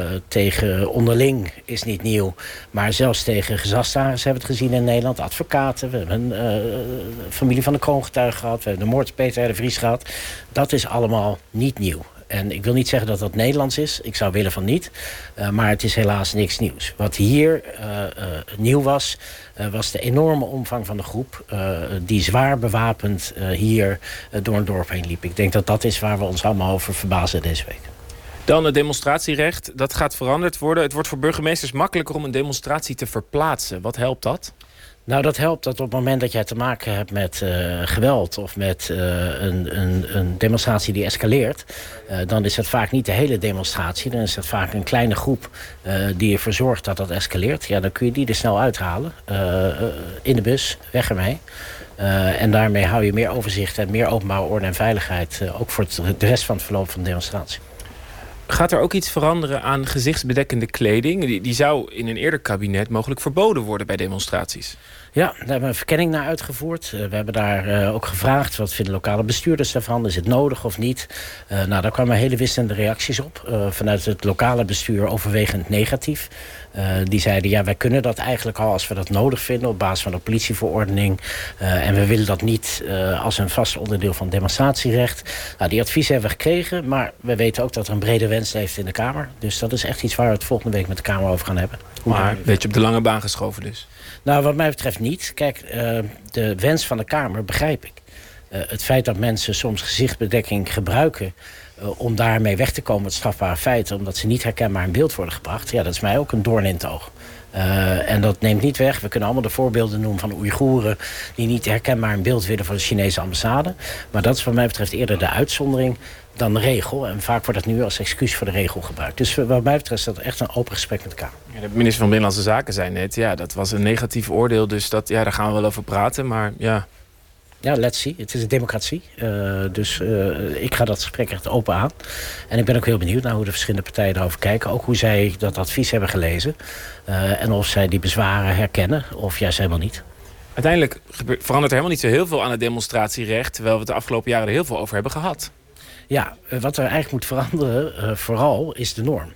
tegen onderling is niet nieuw. Maar zelfs tegen gezag hebben we het gezien in Nederland. Advocaten, we hebben een uh, familie van de kroongetuige gehad. We hebben de moord op Peter R. de Vries gehad. Dat is allemaal niet nieuw. En ik wil niet zeggen dat dat Nederlands is. Ik zou willen van niet. Uh, maar het is helaas niks nieuws. Wat hier uh, uh, nieuw was, uh, was de enorme omvang van de groep. Uh, die zwaar bewapend uh, hier uh, door een dorp heen liep. Ik denk dat dat is waar we ons allemaal over verbazen deze week. Dan het demonstratierecht, dat gaat veranderd worden. Het wordt voor burgemeesters makkelijker om een demonstratie te verplaatsen. Wat helpt dat? Nou, dat helpt dat op het moment dat jij te maken hebt met uh, geweld of met uh, een, een, een demonstratie die escaleert, uh, dan is het vaak niet de hele demonstratie. Dan is het vaak een kleine groep uh, die ervoor zorgt dat dat escaleert. Ja, dan kun je die er snel uithalen. Uh, uh, in de bus, weg ermee. Uh, en daarmee hou je meer overzicht en meer openbare orde en veiligheid. Uh, ook voor het, de rest van het verloop van de demonstratie. Gaat er ook iets veranderen aan gezichtsbedekkende kleding? Die, die zou in een eerder kabinet mogelijk verboden worden bij demonstraties. Ja, daar hebben we een verkenning naar uitgevoerd. Uh, we hebben daar uh, ook gevraagd, wat vinden lokale bestuurders daarvan? Is het nodig of niet? Uh, nou, daar kwamen hele wisselende reacties op. Uh, vanuit het lokale bestuur overwegend negatief. Uh, die zeiden, ja, wij kunnen dat eigenlijk al als we dat nodig vinden op basis van de politieverordening. Uh, en we willen dat niet uh, als een vast onderdeel van demonstratierecht. Nou, die adviezen hebben we gekregen, maar we weten ook dat er een brede wens leeft in de Kamer. Dus dat is echt iets waar we het volgende week met de Kamer over gaan hebben. Maar een beetje op de lange baan geschoven dus? Nou, wat mij betreft niet. Kijk, uh, de wens van de Kamer begrijp ik. Uh, het feit dat mensen soms gezichtsbedekking gebruiken Uh, om daarmee weg te komen met strafbare feiten, omdat ze niet herkenbaar in beeld worden gebracht, ja, dat is mij ook een doorn in het oog. Uh, en dat neemt niet weg. We kunnen allemaal de voorbeelden noemen van Oeigoeren die niet herkenbaar in beeld willen voor de Chinese ambassade. Maar dat is wat mij betreft eerder de uitzondering dan de regel. En vaak wordt dat nu als excuus voor de regel gebruikt. Dus wat mij betreft is dat echt een open gesprek met de Kamer. Ja, de minister van Binnenlandse Zaken zei net, ja, dat was een negatief oordeel, dus dat, ja, daar gaan we wel over praten, maar ja. Ja, let's see. Het is een democratie. Uh, dus uh, ik ga dat gesprek echt open aan. En ik ben ook heel benieuwd naar hoe de verschillende partijen erover kijken. Ook hoe zij dat advies hebben gelezen. Uh, en of zij die bezwaren herkennen of juist helemaal niet. Uiteindelijk verandert er helemaal niet zo heel veel aan het demonstratierecht, terwijl we het de afgelopen jaren er heel veel over hebben gehad. Ja, wat er eigenlijk moet veranderen, uh, vooral, is de norm.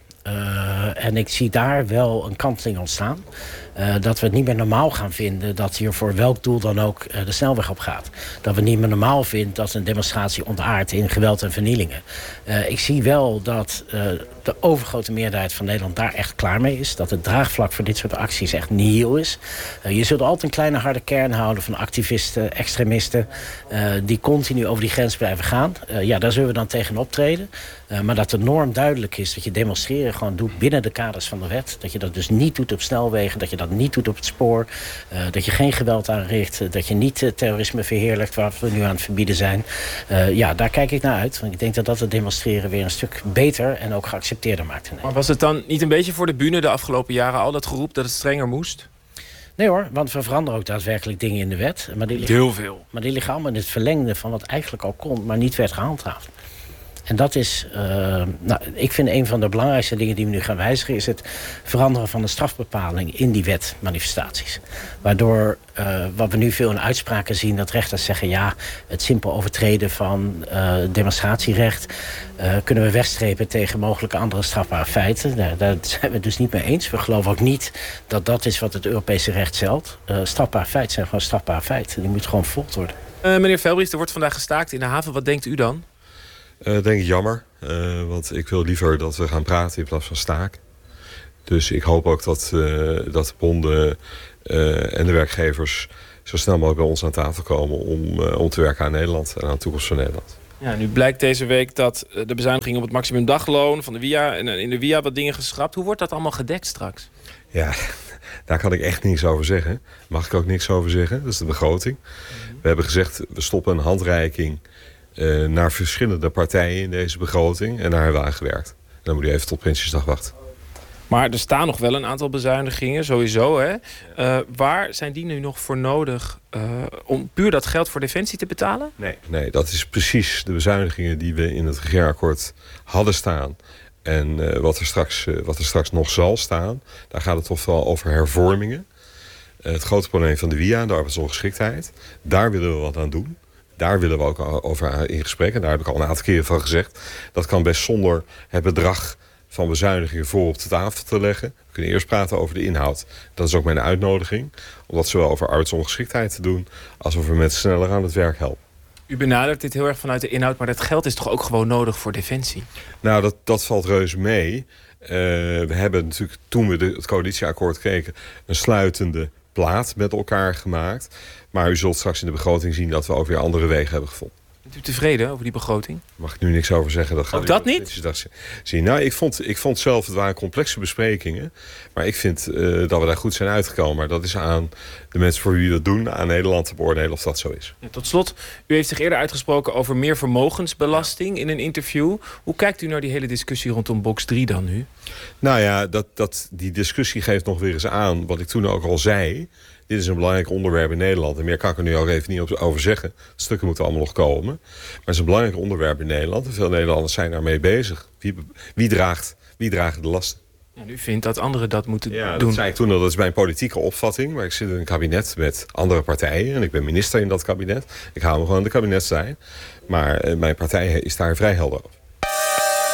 Uh, en ik zie daar wel een kanteling ontstaan. Uh, dat we het niet meer normaal gaan vinden dat hier voor welk doel dan ook uh, de snelweg op gaat. Dat we niet meer normaal vinden dat een demonstratie ontaardt in geweld en vernielingen. Uh, ik zie wel dat uh, de overgrote meerderheid van Nederland daar echt klaar mee is. Dat het draagvlak voor dit soort acties echt nihil is. Uh, je zult altijd een kleine harde kern houden van activisten, extremisten, uh, die continu over die grens blijven gaan. Uh, ja, daar zullen we dan tegen optreden. Uh, maar dat de norm duidelijk is, dat je demonstreren gewoon doet binnen de kaders van de wet. Dat je dat dus niet doet op snelwegen, dat je dat niet doet op het spoor. Uh, dat je geen geweld aanricht, uh, dat je niet uh, terrorisme verheerlijkt, wat we nu aan het verbieden zijn. Uh, ja, daar kijk ik naar uit. Want ik denk dat dat het demonstreren weer een stuk beter en ook geaccepteerder maakt. Maar was het dan niet een beetje voor de bühne de afgelopen jaren al dat geroep dat het strenger moest? Nee hoor, want we veranderen ook daadwerkelijk dingen in de wet. Maar die liggen, heel veel. Maar die liggen allemaal in het verlengde van wat eigenlijk al kon, maar niet werd gehandhaafd. En dat is, uh, nou, ik vind een van de belangrijkste dingen die we nu gaan wijzigen, is het veranderen van de strafbepaling in die wet manifestaties. Waardoor, uh, wat we nu veel in uitspraken zien, dat rechters zeggen, ja, het simpel overtreden van uh, demonstratierecht uh, kunnen we wegstrepen tegen mogelijke andere strafbare feiten. Daar, daar zijn we het dus niet mee eens. We geloven ook niet dat dat is wat het Europese recht stelt. Uh, strafbaar feit zijn gewoon strafbaar feiten. Die moet gewoon vervolgd worden. Uh, meneer Velbrief, er wordt vandaag gestaakt in de haven. Wat denkt u dan? Uh, denk ik jammer, uh, want ik wil liever dat we gaan praten in plaats van staken. Dus ik hoop ook dat, uh, dat de bonden uh, en de werkgevers zo snel mogelijk bij ons aan tafel komen om, uh, om te werken aan Nederland en aan de toekomst van Nederland. Ja, nu blijkt deze week dat de bezuiniging op het maximumdagloon van de W I A en in de W I A wat dingen geschrapt. Hoe wordt dat allemaal gedekt straks? Ja, daar kan ik echt niks over zeggen. Mag ik ook niks over zeggen. Dat is de begroting. Mm-hmm. We hebben gezegd, we stoppen een handreiking Uh, naar verschillende partijen in deze begroting. En daar hebben we aan gewerkt. Dan moet je even tot Prinsjesdag wachten. Maar er staan nog wel een aantal bezuinigingen, sowieso. Hè? Uh, waar zijn die nu nog voor nodig uh, om puur dat geld voor defensie te betalen? Nee, nee, dat is precies de bezuinigingen die we in het regeerakkoord hadden staan. En uh, wat, er straks, uh, wat er straks nog zal staan, daar gaat het toch wel over hervormingen. Uh, het grote probleem van de W I A, de arbeidsongeschiktheid. Daar willen we wat aan doen. Daar willen we ook over in gesprek. En daar heb ik al een aantal keren van gezegd. Dat kan best zonder het bedrag van bezuinigingen voor op de tafel te leggen. We kunnen eerst praten over de inhoud. Dat is ook mijn uitnodiging. Om dat zowel over arbeidsongeschiktheid te doen als over mensen sneller aan het werk helpen. U benadert dit heel erg vanuit de inhoud, maar dat geld is toch ook gewoon nodig voor defensie? Nou, dat, dat valt reuze mee. Uh, we hebben natuurlijk, toen we de, het coalitieakkoord keken, een sluitende plaat met elkaar gemaakt. Maar u zult straks in de begroting zien dat we ook weer andere wegen hebben gevonden. Bent u tevreden over die begroting? Daar mag ik nu niks over zeggen. Dat ook dat niet? Zien. Nou, ik vond, ik vond zelf, het waren complexe besprekingen. Maar ik vind uh, dat we daar goed zijn uitgekomen. Maar dat is aan de mensen voor wie we dat doen, aan Nederland te beoordelen of dat zo is. Ja, tot slot, u heeft zich eerder uitgesproken over meer vermogensbelasting in een interview. Hoe kijkt u naar die hele discussie rondom box drie dan nu? Nou ja, dat, dat, die discussie geeft nog weer eens aan wat ik toen ook al zei. Dit is een belangrijk onderwerp in Nederland. En meer kan ik er nu ook even niet over zeggen. De stukken moeten allemaal nog komen. Maar het is een belangrijk onderwerp in Nederland. En veel Nederlanders zijn daarmee bezig. Wie, wie, draagt, wie draagt de lasten? En u vindt dat anderen dat moeten ja, doen? Dat zei ik toen al. Dat is mijn politieke opvatting. Maar ik zit in een kabinet met andere partijen. En ik ben minister in dat kabinet. Ik hou me gewoon in het kabinet zijn. Maar uh, mijn partij is daar vrij helder op.